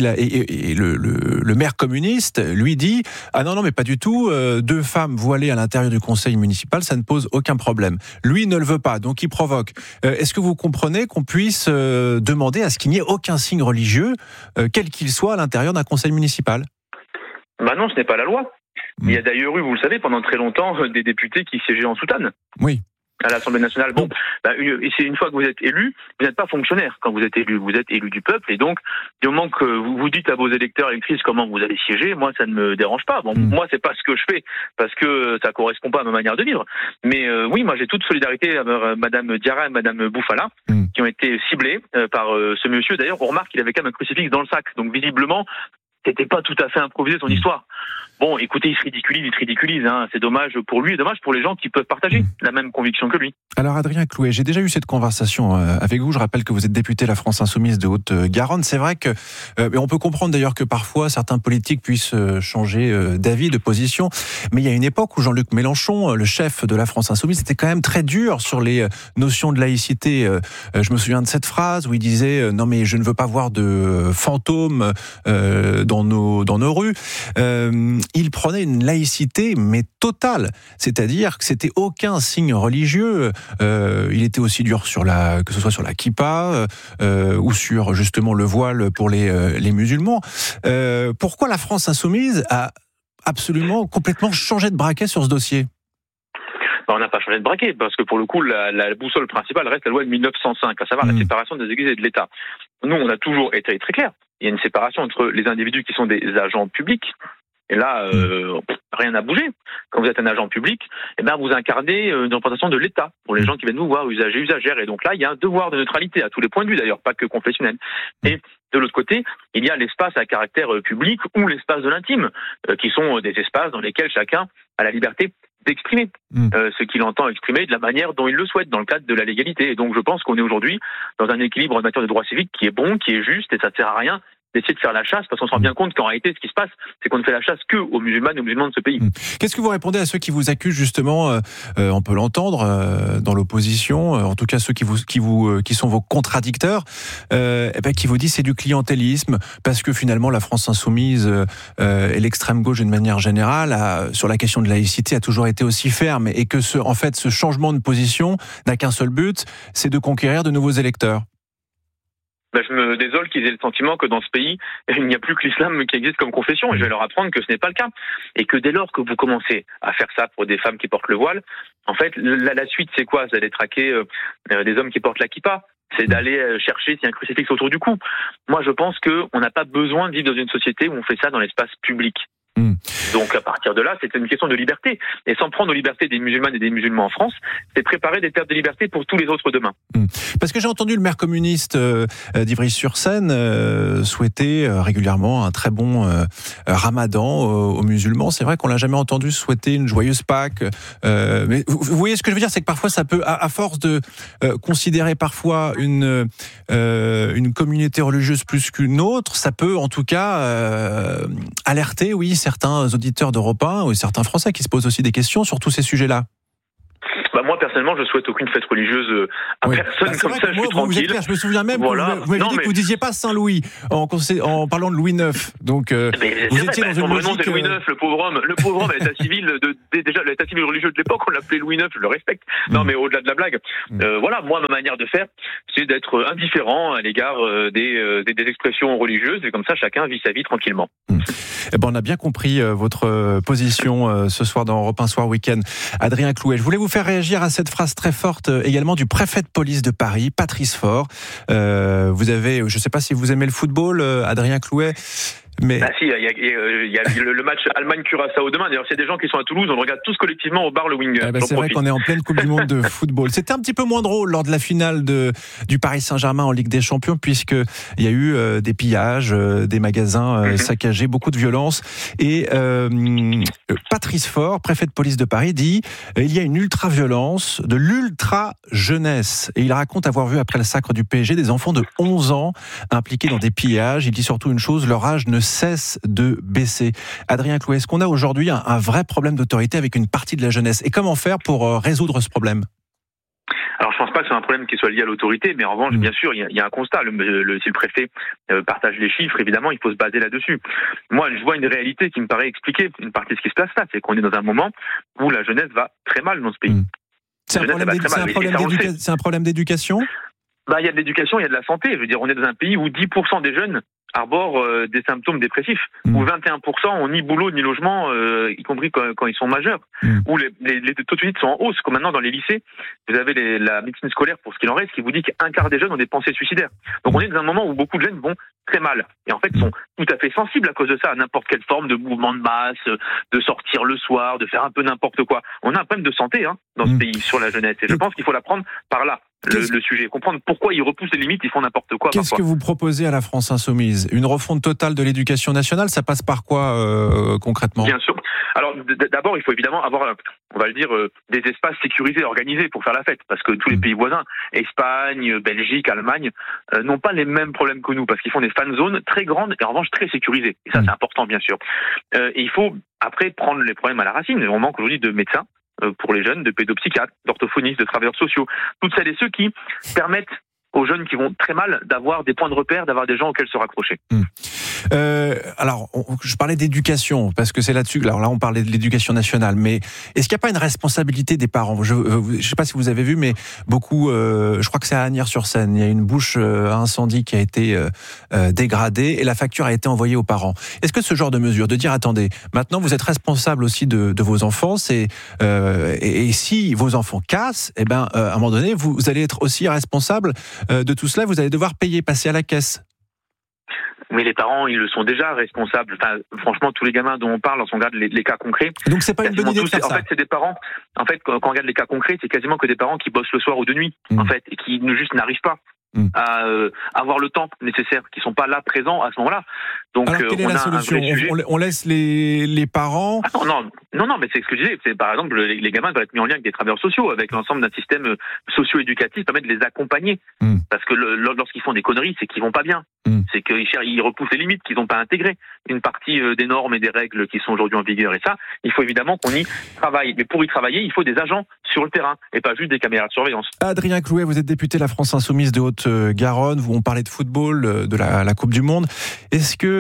le maire communiste lui dit ah non mais pas du tout, deux femmes voilées à l'intérieur du conseil municipal, ça ne pose aucun problème. Lui ne le veut pas, donc il provoque. Est-ce que vous comprenez qu'on puisse demander à ce qu'il n'y ait aucun signe religieux, quel qu'il soit, à l'intérieur d'un conseil municipal ? Bah non, ce n'est pas la loi. Il y a d'ailleurs eu, vous le savez, pendant très longtemps, des députés qui siégeaient en soutane. Oui. À l'Assemblée nationale. Bon, c'est une fois que vous êtes élu, vous n'êtes pas fonctionnaire quand vous êtes élu du peuple, et donc, du moment que vous dites à vos électeurs et électrices comment vous allez siéger, moi, ça ne me dérange pas. Bon, moi, c'est pas ce que je fais, parce que ça correspond pas à ma manière de vivre. Mais oui, moi, j'ai toute solidarité avec Madame Diarra et Madame Bouffala, qui ont été ciblées par ce monsieur. D'ailleurs, on remarque qu'il avait quand même un crucifix dans le sac, donc visiblement, c'était pas tout à fait improvisé son histoire. Bon, écoutez, il se ridiculise, hein. C'est dommage pour lui et dommage pour les gens qui peuvent partager la même conviction que lui. Alors Adrien Clouet, j'ai déjà eu cette conversation avec vous. Je rappelle que vous êtes député La France Insoumise de Haute-Garonne. C'est vrai que, on peut comprendre d'ailleurs que parfois certains politiques puissent changer d'avis, de position. Mais il y a une époque où Jean-Luc Mélenchon, le chef de La France Insoumise, était quand même très dur sur les notions de laïcité. Je me souviens de cette phrase où il disait non mais je ne veux pas voir de fantômes dans nos rues. Il prenait une laïcité mais totale, c'est-à-dire que c'était aucun signe religieux. Il était aussi dur que ce soit sur la kippa ou sur justement le voile pour les musulmans. Pourquoi la France Insoumise a absolument complètement changé de braquet sur ce dossier ? On n'a pas changé de braquet, parce que pour le coup, la boussole principale reste la loi de 1905, à savoir la séparation des églises et de l'État. Nous, on a toujours été très clair. Il y a une séparation entre les individus qui sont des agents publics. Et là, rien n'a bougé. Quand vous êtes un agent public, vous incarnez une représentation de l'État pour les gens qui viennent vous voir, usagers, usagères. Et donc là, il y a un devoir de neutralité à tous les points de vue, d'ailleurs, pas que confessionnel. Et de l'autre côté, il y a l'espace à caractère public ou l'espace de l'intime, qui sont des espaces dans lesquels chacun a la liberté d'exprimer ce qu'il entend exprimer de la manière dont il le souhaite, dans le cadre de la légalité. Et donc je pense qu'on est aujourd'hui dans un équilibre en matière de droit civique qui est bon, qui est juste, et ça ne sert à rien d'essayer de faire la chasse, parce qu'on se rend bien compte qu'en réalité, ce qui se passe, c'est qu'on ne fait la chasse que aux musulmanes et aux musulmans de ce pays. Qu'est-ce que vous répondez à ceux qui vous accusent justement, on peut l'entendre dans l'opposition, en tout cas ceux qui sont vos contradicteurs, qui vous disent c'est du clientélisme, parce que finalement la France Insoumise et l'extrême gauche d'une manière générale sur la question de laïcité a toujours été aussi ferme, et que ce changement de position n'a qu'un seul but, c'est de conquérir de nouveaux électeurs. je me désole qu'ils aient le sentiment que dans ce pays, il n'y a plus que l'islam qui existe comme confession. Et je vais leur apprendre que ce n'est pas le cas. Et que dès lors que vous commencez à faire ça pour des femmes qui portent le voile, en fait, la suite, c'est quoi? C'est d'aller traquer des hommes qui portent la kippa. C'est d'aller chercher s'il y a un crucifix autour du cou. Moi, je pense qu'on n'a pas besoin de vivre dans une société où on fait ça dans l'espace public. Donc à partir de là, c'est une question de liberté. Et s'en prendre aux libertés des musulmanes et des musulmans en France, c'est préparer des terres de liberté pour tous les autres demain. Parce que j'ai entendu le maire communiste d'Ivry-sur-Seine souhaiter régulièrement un très bon ramadan aux musulmans. C'est vrai qu'on l'a jamais entendu souhaiter une joyeuse Pâques. Mais vous voyez ce que je veux dire, c'est que parfois ça peut, à force de considérer parfois une communauté religieuse plus qu'une autre, ça peut en tout cas alerter, oui, certains auditeurs d'Europe 1 ou certains Français qui se posent aussi des questions sur tous ces sujets-là. Moi, personnellement, je souhaite aucune fête religieuse à personne comme ça. Je suis tranquille. Clair, je me souviens même que vous m'avez dit que vous disiez pas Saint-Louis en parlant de Louis IX. Donc, vous étiez dans une logique. C'est Louis IX, le pauvre homme, à l'état civil, déjà l'état civil religieux de l'époque, on l'appelait Louis IX. Je le respecte. Non, mais au-delà de la blague, moi, ma manière de faire, c'est d'être indifférent à l'égard des expressions religieuses. Et comme ça, chacun vit sa vie tranquillement. On a bien compris votre position ce soir dans Europe 1 Soir Week-end. Adrien Clouet, je voulais vous faire réagir à cette phrase très forte également du préfet de police de Paris, Patrice Faure. Vous avez, je ne sais pas si vous aimez le football, Adrien Clouet. Mais... si, il y a le match Allemagne-Curaçao demain. D'ailleurs, c'est des gens qui sont à Toulouse. On le regarde tous collectivement au bar Le Winger. C'est vrai qu'on est en pleine Coupe du Monde de football. C'était un petit peu moins drôle lors de la finale du Paris Saint-Germain en Ligue des Champions, puisqu'il y a eu des pillages, des magasins saccagés, beaucoup de violence. Et Patrice Faure, préfet de police de Paris, dit il y a une ultra-violence, de l'ultra-jeunesse. Et il raconte avoir vu, après le sacre du PSG, des enfants de 11 ans impliqués dans des pillages. Il dit surtout une chose, leur âge ne cesse de baisser. Adrien Clouet, est-ce qu'on a aujourd'hui un vrai problème d'autorité avec une partie de la jeunesse? Et comment faire pour résoudre ce problème? Alors, je pense pas que c'est un problème qui soit lié à l'autorité, mais en revanche, bien sûr, il y a un constat. Si le préfet partage les chiffres, évidemment, il faut se baser là-dessus. Moi, je vois une réalité qui me paraît expliquer une partie de ce qui se passe là. C'est qu'on est dans un moment où la jeunesse va très mal dans ce pays. C'est un problème d'éducation? Il y a de l'éducation, il y a de la santé. Je veux dire, on est dans un pays où 10% des jeunes arborent des symptômes dépressifs, où 21% ont ni boulot ni logement, y compris quand ils sont majeurs, où les taux de suicide sont en hausse, comme maintenant dans les lycées. Vous avez la médecine scolaire, pour ce qu'il en reste, qui vous dit qu'un quart des jeunes ont des pensées suicidaires. Donc on est dans un moment où beaucoup de jeunes vont très mal, et en fait sont tout à fait sensibles à cause de ça, à n'importe quelle forme de mouvement de masse, de sortir le soir, de faire un peu n'importe quoi. On a un problème de santé dans ce pays sur la jeunesse, et je pense qu'il faut la prendre par là. Le sujet, comprendre pourquoi ils repoussent les limites, ils font n'importe quoi. Qu'est-ce que vous proposez à la France Insoumise? Une refonte totale de l'éducation nationale, ça passe par quoi concrètement? Bien sûr. Alors d'abord, il faut évidemment avoir, on va le dire, des espaces sécurisés, organisés pour faire la fête, parce que tous les pays voisins, Espagne, Belgique, Allemagne, n'ont pas les mêmes problèmes que nous, parce qu'ils font des fan zones très grandes et en revanche très sécurisées. Et ça, c'est important, bien sûr. Et il faut après prendre les problèmes à la racine. On manque aujourd'hui de médecins pour les jeunes, de pédopsychiatres, d'orthophonistes, de travailleurs sociaux, toutes celles et ceux qui permettent aux jeunes qui vont très mal d'avoir des points de repère, d'avoir des gens auxquels se raccrocher. Alors, je parlais d'éducation, parce que c'est là-dessus, alors là on parlait de l'éducation nationale, mais est-ce qu'il n'y a pas une responsabilité des parents? Je ne sais pas si vous avez vu, mais beaucoup, je crois que c'est à Asnières-sur-Seine, il y a une bouche à incendie qui a été dégradée et la facture a été envoyée aux parents. Est-ce que ce genre de mesure, de dire attendez, maintenant vous êtes responsable aussi de vos enfants, et si vos enfants cassent, à un moment donné, vous allez être aussi responsable de tout cela, vous allez devoir passer à la caisse. Mais les parents, ils le sont déjà responsables. Enfin, franchement, tous les gamins dont on parle, on regarde les cas concrets. Donc c'est pas une bonne idée de faire ça. En fait, c'est des parents. En fait, quand on regarde les cas concrets, c'est quasiment que des parents qui bossent le soir ou de nuit, en fait, et qui juste n'arrivent pas à avoir le temps nécessaire, qui sont pas là présents à ce moment-là. Donc, alors, quelle est la solution? On laisse les parents. Non, mais c'est ce que je disais. C'est par exemple les gamins doivent être mis en lien avec des travailleurs sociaux, avec l'ensemble d'un système socio-éducatif, permet de les accompagner. Parce que lorsqu'ils font des conneries, c'est qu'ils vont pas bien. C'est qu'ils repoussent les limites, qu'ils n'ont pas intégré une partie des normes et des règles qui sont aujourd'hui en vigueur. Et ça, il faut évidemment qu'on y travaille. Mais pour y travailler, il faut des agents sur le terrain et pas juste des caméras de surveillance. Adrien Clouet, vous êtes député de la France Insoumise de Haute-Garonne. On parlait de football, de la Coupe du Monde. Est-ce que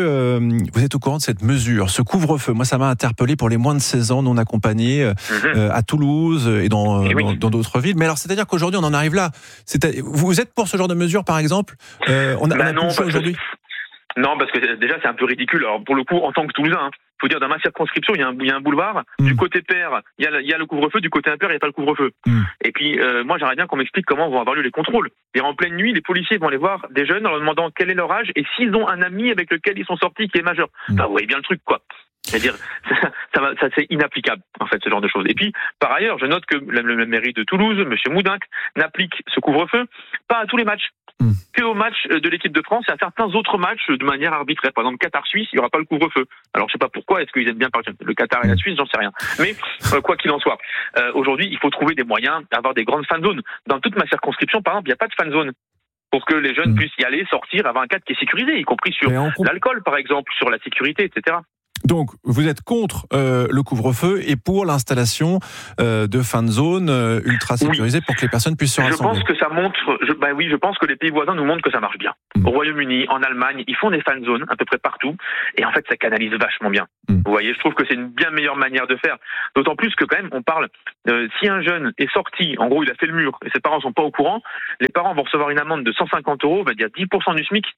vous êtes au courant de cette mesure, ce couvre-feu? Moi, ça m'a interpellé pour les moins de 16 ans non accompagnés à Toulouse et dans d'autres villes. Mais alors, c'est-à-dire qu'aujourd'hui, on en arrive là. Vous êtes pour ce genre de mesure, par exemple? On a plus le choix aujourd'hui. Non, parce que déjà, c'est un peu ridicule. Alors, pour le coup, en tant que Toulousain, faut dire, dans ma circonscription, il y a un boulevard. Du côté pair, il y a le couvre-feu. Du côté impair, il n'y a pas le couvre-feu. Et puis, moi, j'aimerais bien qu'on m'explique comment vont avoir lieu les contrôles. Et en pleine nuit, les policiers vont aller voir des jeunes en leur demandant quel est leur âge et s'ils ont un ami avec lequel ils sont sortis qui est majeur. Enfin, vous voyez bien le truc, quoi. C'est-à-dire, ça c'est inapplicable, en fait, ce genre de choses. Et puis, par ailleurs, je note que la mairie de Toulouse, M. Moudinque, n'applique ce couvre-feu pas à tous les matchs. Que aux matchs de l'équipe de France et à certains autres matchs de manière arbitraire. Par exemple, Qatar-Suisse, il n'y aura pas le couvre-feu. Alors, je sais pas pourquoi, est-ce qu'ils aiment bien parler le Qatar et la Suisse, j'en sais rien. Mais, quoi qu'il en soit, aujourd'hui, il faut trouver des moyens d'avoir des grandes fan zones. Dans toute ma circonscription, par exemple, il n'y a pas de fan zone. Pour que les jeunes puissent y aller, sortir, avoir un cadre qui est sécurisé, y compris sur l'alcool, par exemple, sur la sécurité, etc. Donc, vous êtes contre le couvre-feu et pour l'installation de fan zones ultra sécurisées pour que les personnes puissent se rassembler. Je pense que ça montre. Je pense que les pays voisins nous montrent que ça marche bien. Au Royaume-Uni, en Allemagne, ils font des fan zones à peu près partout, et en fait, ça canalise vachement bien. Vous voyez, je trouve que c'est une bien meilleure manière de faire. D'autant plus que quand même, on parle. Si un jeune est sorti, en gros, il a fait le mur, et ses parents sont pas au courant, les parents vont recevoir une amende de 150 €, on va dire 10% du SMIC.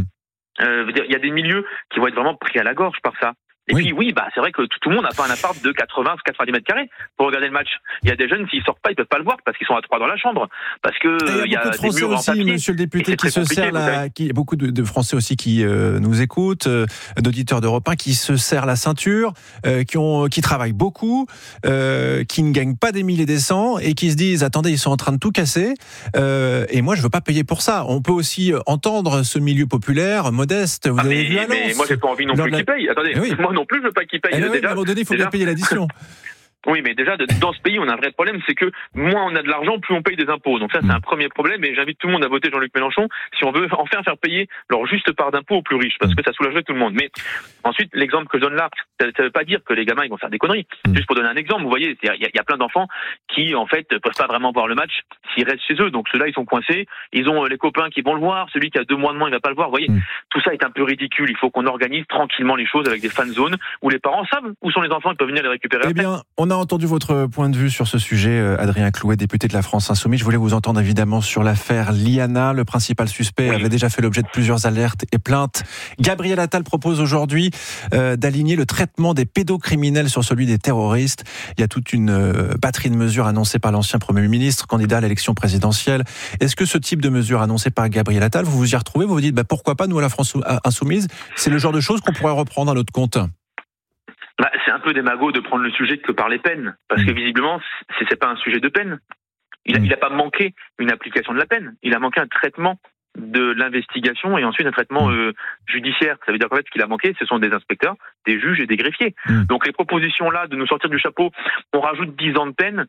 Il y a des milieux qui vont être vraiment pris à la gorge par ça. Et puis c'est vrai que tout le monde n'a pas un appart de 80-90 mètres carrés pour regarder le match. Il y a des jeunes, s'ils sortent pas, ils peuvent pas le voir parce qu'ils sont à 3 dans la chambre. Parce que il y a des murs en papier. Monsieur le député, qui se serre beaucoup de Français aussi qui nous écoutent, d'auditeurs d'Europe 1 qui se serrent la ceinture, qui travaillent beaucoup, qui ne gagnent pas des milliers et des cents et qui se disent attendez, ils sont en train de tout casser. Et moi, je veux pas payer pour ça. On peut aussi entendre ce milieu populaire modeste. Vous avez vu à Lens. Mais moi, j'ai pas envie non plus qu'ils payent. Attendez. Moi non plus, je veux pas qu'ils payent. À un moment donné, il faut bien payer l'addition. Oui, mais déjà, dans ce pays, on a un vrai problème, c'est que moins on a de l'argent, plus on paye des impôts. Donc ça, c'est un premier problème, et j'invite tout le monde à voter Jean-Luc Mélenchon si on veut enfin faire payer leur juste part d'impôt aux plus riches, parce que ça soulagerait tout le monde. Mais ensuite, l'exemple que je donne là, ça veut pas dire que les gamins, ils vont faire des conneries. Juste pour donner un exemple, vous voyez, il y a plein d'enfants qui, en fait, peuvent pas vraiment voir le match s'ils restent chez eux. Donc ceux-là, ils sont coincés. Ils ont les copains qui vont le voir. Celui qui a 2 mois de moins, il va pas le voir. Vous voyez, tout ça est un peu ridicule. Il faut qu'on organise tranquillement les choses avec des fan zones où les parents savent où sont les enfants, ils peuvent venir les récupérer. Eh bien, on a entendu votre point de vue sur ce sujet, Adrien Clouet, député de la France Insoumise. Je voulais vous entendre évidemment sur l'affaire Liana. Le principal suspect avait déjà fait l'objet de plusieurs alertes et plaintes. Gabriel Attal propose aujourd'hui d'aligner le traitement des pédocriminels sur celui des terroristes. Il y a toute une batterie de mesures annoncées par l'ancien Premier ministre, candidat à l'élection présidentielle. Est-ce que ce type de mesures annoncées par Gabriel Attal, vous vous y retrouvez? Vous vous dites pourquoi pas, nous à la France Insoumise, c'est le genre de choses qu'on pourrait reprendre à notre compte? C'est un peu démago de prendre le sujet que par les peines, parce que visiblement, c'est pas un sujet de peine. Il a pas manqué une application de la peine, il a manqué un traitement de l'investigation et ensuite un traitement judiciaire. Ça veut dire qu'en fait, ce qu'il a manqué, ce sont des inspecteurs, des juges et des greffiers. Donc les propositions là de nous sortir du chapeau, on rajoute 10 ans de peine.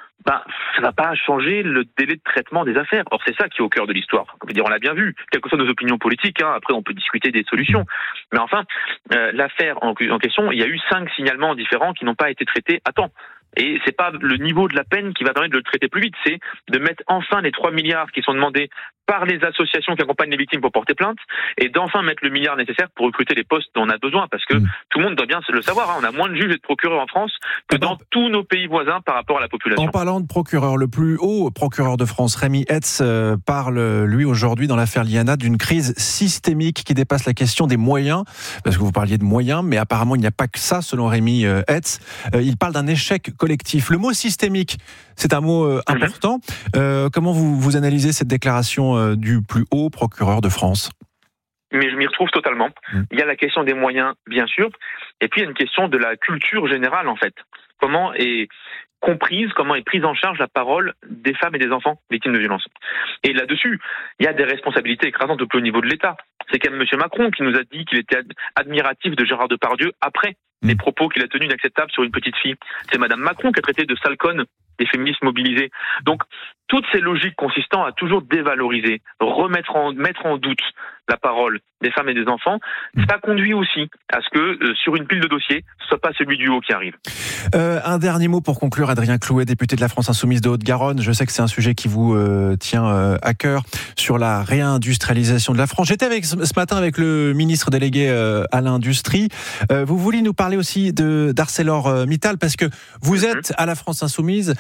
Ça va pas changer le délai de traitement des affaires. Or, c'est ça qui est au cœur de l'histoire. On l'a bien vu, quelles que soient nos opinions politiques, après on peut discuter des solutions. Mais enfin, l'affaire en question, il y a eu 5 signalements différents qui n'ont pas été traités à temps. Et c'est pas le niveau de la peine qui va permettre de le traiter plus vite, c'est de mettre enfin les 3 milliards qui sont demandés par les associations qui accompagnent les victimes pour porter plainte, et d'enfin mettre le milliard nécessaire pour recruter les postes dont on a besoin, parce que tout le monde doit bien le savoir, on a moins de juges et de procureurs en France que dans tous nos pays voisins par rapport à la population. En parlant de procureur, le plus haut procureur de France, Rémi Hetz, parle, lui, aujourd'hui, dans l'affaire Liana, d'une crise systémique qui dépasse la question des moyens, parce que vous parliez de moyens, mais apparemment, il n'y a pas que ça, selon Rémi Hetz. Il parle d'un échec collectif. Le mot systémique, c'est un mot important. Comment vous analysez cette déclaration du plus haut procureur de France? Mais je m'y retrouve totalement. Il y a la question des moyens, bien sûr, et puis il y a une question de la culture générale, en fait. Comment est comprise, comment est prise en charge la parole des femmes et des enfants victimes de violences. Et là-dessus, il y a des responsabilités écrasantes au plus haut niveau de l'État. C'est quand même M. Macron qui nous a dit qu'il était admiratif de Gérard Depardieu après les propos qu'il a tenus inacceptables sur une petite fille. C'est Madame Macron qui a traité de sale conne des féministes mobilisés. Donc, toutes ces logiques consistant à toujours dévaloriser, mettre en doute la parole des femmes et des enfants, ça conduit aussi à ce que sur une pile de dossiers, ce soit pas celui du haut qui arrive. Un dernier mot pour conclure, Adrien Clouet, député de la France Insoumise de Haute-Garonne. Je sais que c'est un sujet qui vous tient à cœur sur la réindustrialisation de la France. J'étais ce matin avec le ministre délégué à l'industrie. Vous vouliez nous parler aussi d'ArcelorMittal parce que vous êtes à la France Insoumise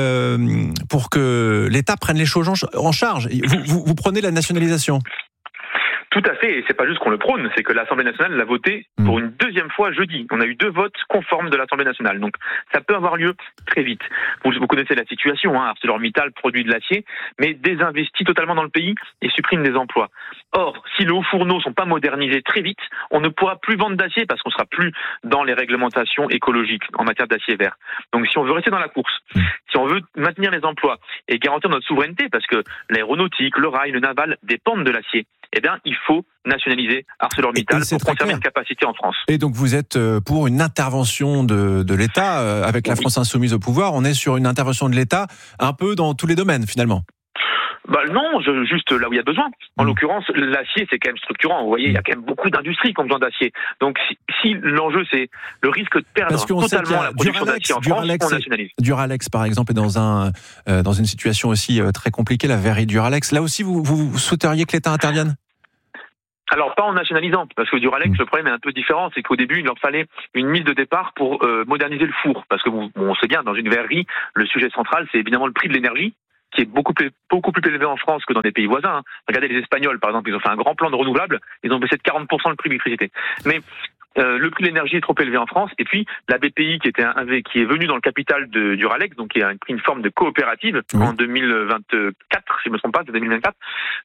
pour que l'État prenne les choses en charge. Vous prenez la nationalisation. Tout à fait, et c'est pas juste qu'on le prône, c'est que l'Assemblée nationale l'a voté pour une deuxième fois jeudi. On a eu 2 votes conformes de l'Assemblée nationale, donc ça peut avoir lieu très vite. Vous connaissez la situation, ArcelorMittal produit de l'acier, mais désinvestit totalement dans le pays et supprime des emplois. Or, si les hauts fourneaux sont pas modernisés très vite, on ne pourra plus vendre d'acier parce qu'on sera plus dans les réglementations écologiques en matière d'acier vert. Donc si on veut rester dans la course, si on veut maintenir les emplois et garantir notre souveraineté, parce que l'aéronautique, le rail, le naval dépendent de l'acier, eh bien, il faut nationaliser ArcelorMittal pour conserver une capacité en France. Et donc, vous êtes pour une intervention de l'État avec la France Insoumise au pouvoir. On est sur une intervention de l'État un peu dans tous les domaines, finalement. Non, juste là où il y a besoin. En l'occurrence, l'acier, c'est quand même structurant. Vous voyez, il y a quand même beaucoup d'industries qui ont besoin d'acier. Donc, si l'enjeu, c'est le risque de perdre totalement la production d'acier en France, on nationalise. Duralex, par exemple, est dans une situation aussi très compliquée, la verrerie Duralex. Là aussi, vous souhaiteriez que l'État intervienne ? Alors, pas en nationalisant, parce que Duralex, le problème est un peu différent, c'est qu'au début, il leur fallait une mise de départ pour moderniser le four. Parce que, on sait bien, dans une verrerie, le sujet central, c'est évidemment le prix de l'énergie, qui est beaucoup plus élevé en France que dans des pays voisins. Regardez les Espagnols, par exemple, ils ont fait un grand plan de renouvelables, ils ont baissé de 40% le prix de l'électricité. Mais le prix de l'énergie est trop élevé en France, et puis la BPI qui est venue dans le capital de Duralex, donc qui a pris une forme de coopérative en 2024, si je me trompe pas, c'est 2024.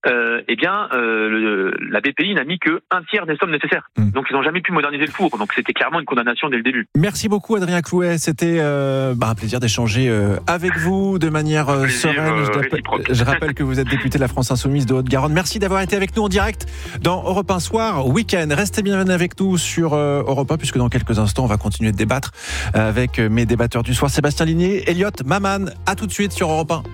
La BPI n'a mis que 1/3 des sommes nécessaires. Donc ils n'ont jamais pu moderniser le four. Donc c'était clairement une condamnation dès le début. Merci beaucoup Adrien Clouet. C'était un plaisir d'échanger avec vous de manière sereine. Je rappelle que vous êtes député de la France Insoumise de Haute-Garonne. Merci d'avoir été avec nous en direct dans Europe 1 Soir Week-end. Restez bien avec nous sur Europe 1, puisque dans quelques instants, on va continuer de débattre avec mes débatteurs du soir, Sébastien Ligné, Elliot Maman. À tout de suite sur Europe 1.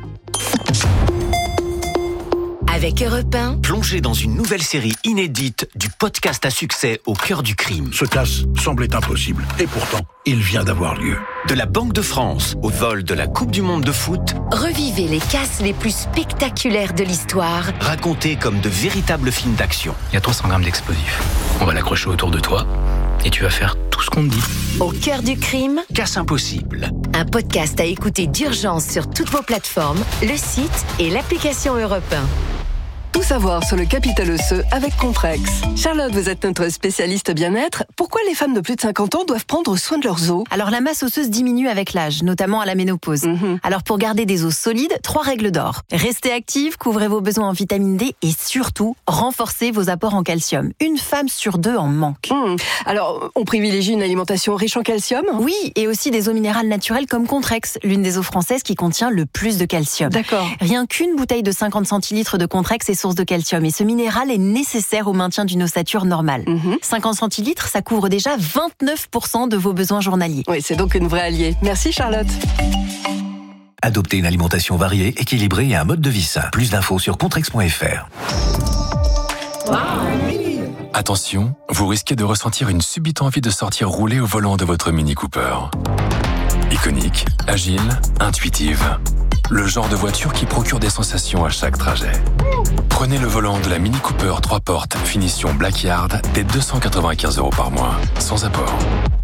Avec Europe 1, plongez dans une nouvelle série inédite du podcast à succès Au cœur du crime. Ce casse semblait impossible, et pourtant, il vient d'avoir lieu. De la Banque de France au vol de la Coupe du Monde de foot, revivez les casses les plus spectaculaires de l'histoire, racontés comme de véritables films d'action. Il y a 300 grammes d'explosifs. On va l'accrocher autour de toi, et tu vas faire tout ce qu'on te dit. Au cœur du crime, Casse impossible. Un podcast à écouter d'urgence sur toutes vos plateformes, le site et l'application Europe 1. Tout savoir sur le capital osseux avec Comprex. Charlotte, vous êtes notre spécialiste bien-être. Pourquoi les femmes de plus de 50 ans doivent prendre soin de leurs os ? Alors la masse osseuse diminue avec l'âge, notamment à la ménopause. Alors pour garder des os solides, 3 règles d'or. Restez active, couvrez vos besoins en vitamine D et surtout, renforcez vos apports en calcium. Une femme sur 2 en manque. Alors, on privilégie une alimentation riche en calcium ? Oui, et aussi des eaux minérales naturelles comme Contrex, l'une des eaux françaises qui contient le plus de calcium. D'accord. Rien qu'une bouteille de 50 centilitres de Contrex est source de calcium et ce minéral est nécessaire au maintien d'une ossature normale. 50 centilitres, ça couvre déjà 29% de vos besoins journaliers. Oui, c'est donc une vraie alliée. Merci Charlotte. Adoptez une alimentation variée, équilibrée et un mode de vie sain. Plus d'infos sur contrex.fr. Attention, vous risquez de ressentir une subite envie de sortir rouler au volant de votre Mini Cooper. Iconique, agile, intuitive. Le genre de voiture qui procure des sensations à chaque trajet. Prenez le volant de la Mini Cooper 3 portes, finition Blackyard, dès 295 € par mois, sans apport.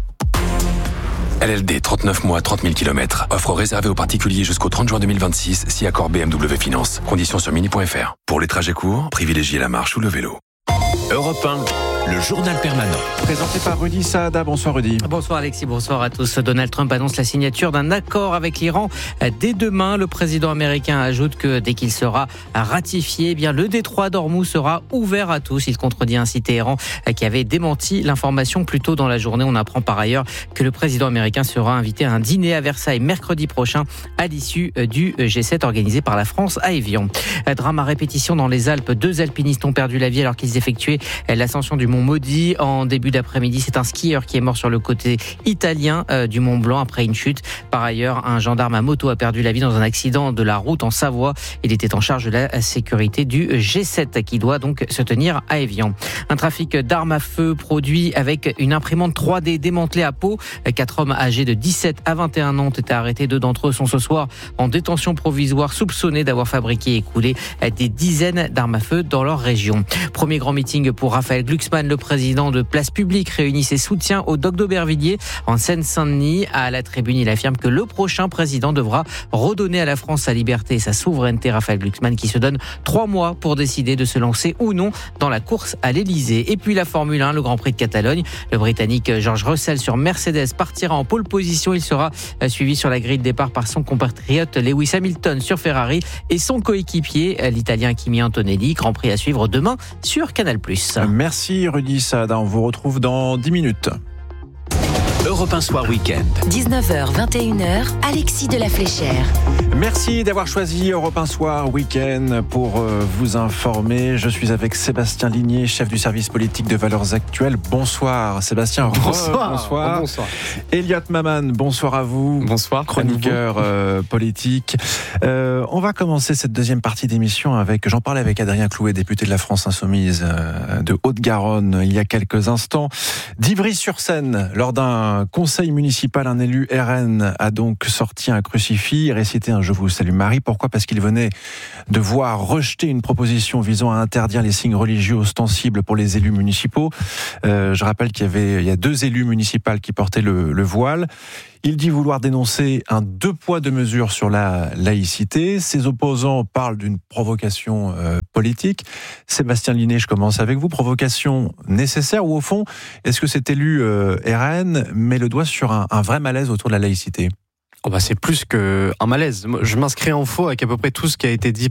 LLD 39 mois, 30 000 km. Offre réservée aux particuliers jusqu'au 30 juin 2026, si accord BMW Finance. Conditions sur mini.fr. Pour les trajets courts, privilégiez la marche ou le vélo. Europe 1, le journal permanent. Présenté par Rudy Saada. Bonsoir Rudy. Bonsoir Alexis, bonsoir à tous. Donald Trump annonce la signature d'un accord avec l'Iran dès demain. Le président américain ajoute que dès qu'il sera ratifié, le détroit d'Ormuz sera ouvert à tous. Il contredit ainsi Téhéran qui avait démenti l'information plus tôt dans la journée. On apprend par ailleurs que le président américain sera invité à un dîner à Versailles mercredi prochain à l'issue du G7 organisé par la France à Évian. Drame à répétition dans les Alpes. 2 alpinistes ont perdu la vie alors qu'ils effectuaient l'ascension du Mont Maudit. En début d'après-midi, c'est un skieur qui est mort sur le côté italien du Mont Blanc après une chute. Par ailleurs, un gendarme à moto a perdu la vie dans un accident de la route en Savoie. Il était en charge de la sécurité du G7 qui doit donc se tenir à Évian. Un trafic d'armes à feu produit avec une imprimante 3D démantelée à Pau. 4 hommes âgés de 17 à 21 ans ont été arrêtés. 2 d'entre eux sont ce soir en détention provisoire, soupçonnés d'avoir fabriqué et écoulé des dizaines d'armes à feu dans leur région. Premier grand meeting pour Raphaël Glucksmann, le président de Place Publique, réunit ses soutiens au Dock d'Aubervilliers en Seine-Saint-Denis. À la tribune, il affirme que le prochain président devra redonner à la France sa liberté et sa souveraineté. Raphaël Glucksmann qui se donne 3 mois pour décider de se lancer ou non dans la course à l'Elysée. Et puis la Formule 1, le Grand Prix de Catalogne. Le Britannique George Russell sur Mercedes partira en pole position. Il sera suivi sur la grille de départ par son compatriote Lewis Hamilton sur Ferrari et son coéquipier, l'Italien Kimi Antonelli. Grand Prix à suivre demain sur Canal+. Merci Rudy Saada, on vous retrouve dans 10 minutes. Europe 1 Soir Week-end. 19h, 21h, Alexis de la Fléchère. Merci d'avoir choisi Europe 1 Soir Week-end pour vous informer. Je suis avec Sébastien Ligné, chef du service politique de Valeurs Actuelles. Bonsoir Sébastien. Bonsoir. Bonsoir. Elliot Maman, bonsoir à vous. Bonsoir. Chroniqueur politique. On va commencer cette deuxième partie d'émission avec, j'en parlais avec Adrien Clouet, député de la France Insoumise de Haute-Garonne il y a quelques instants. d'Ivry-sur-Seine, lors d'un conseil municipal, un élu RN a donc sorti un crucifix et récité un « Je vous salue Marie ». Pourquoi ? Parce qu'il venait de voir rejeter une proposition visant à interdire les signes religieux ostensibles pour les élus municipaux. Je rappelle qu'il y a 2 élus municipaux qui portaient le voile. Il dit vouloir dénoncer un 2 poids 2 mesures sur la laïcité. Ses opposants parlent d'une provocation politique. Sébastien Ligné, je commence avec vous. Provocation nécessaire ou au fond, est-ce que cet élu RN met le doigt sur un vrai malaise autour de la laïcité ? C'est plus qu'un malaise. Je m'inscris en faux avec à peu près tout ce qui a été dit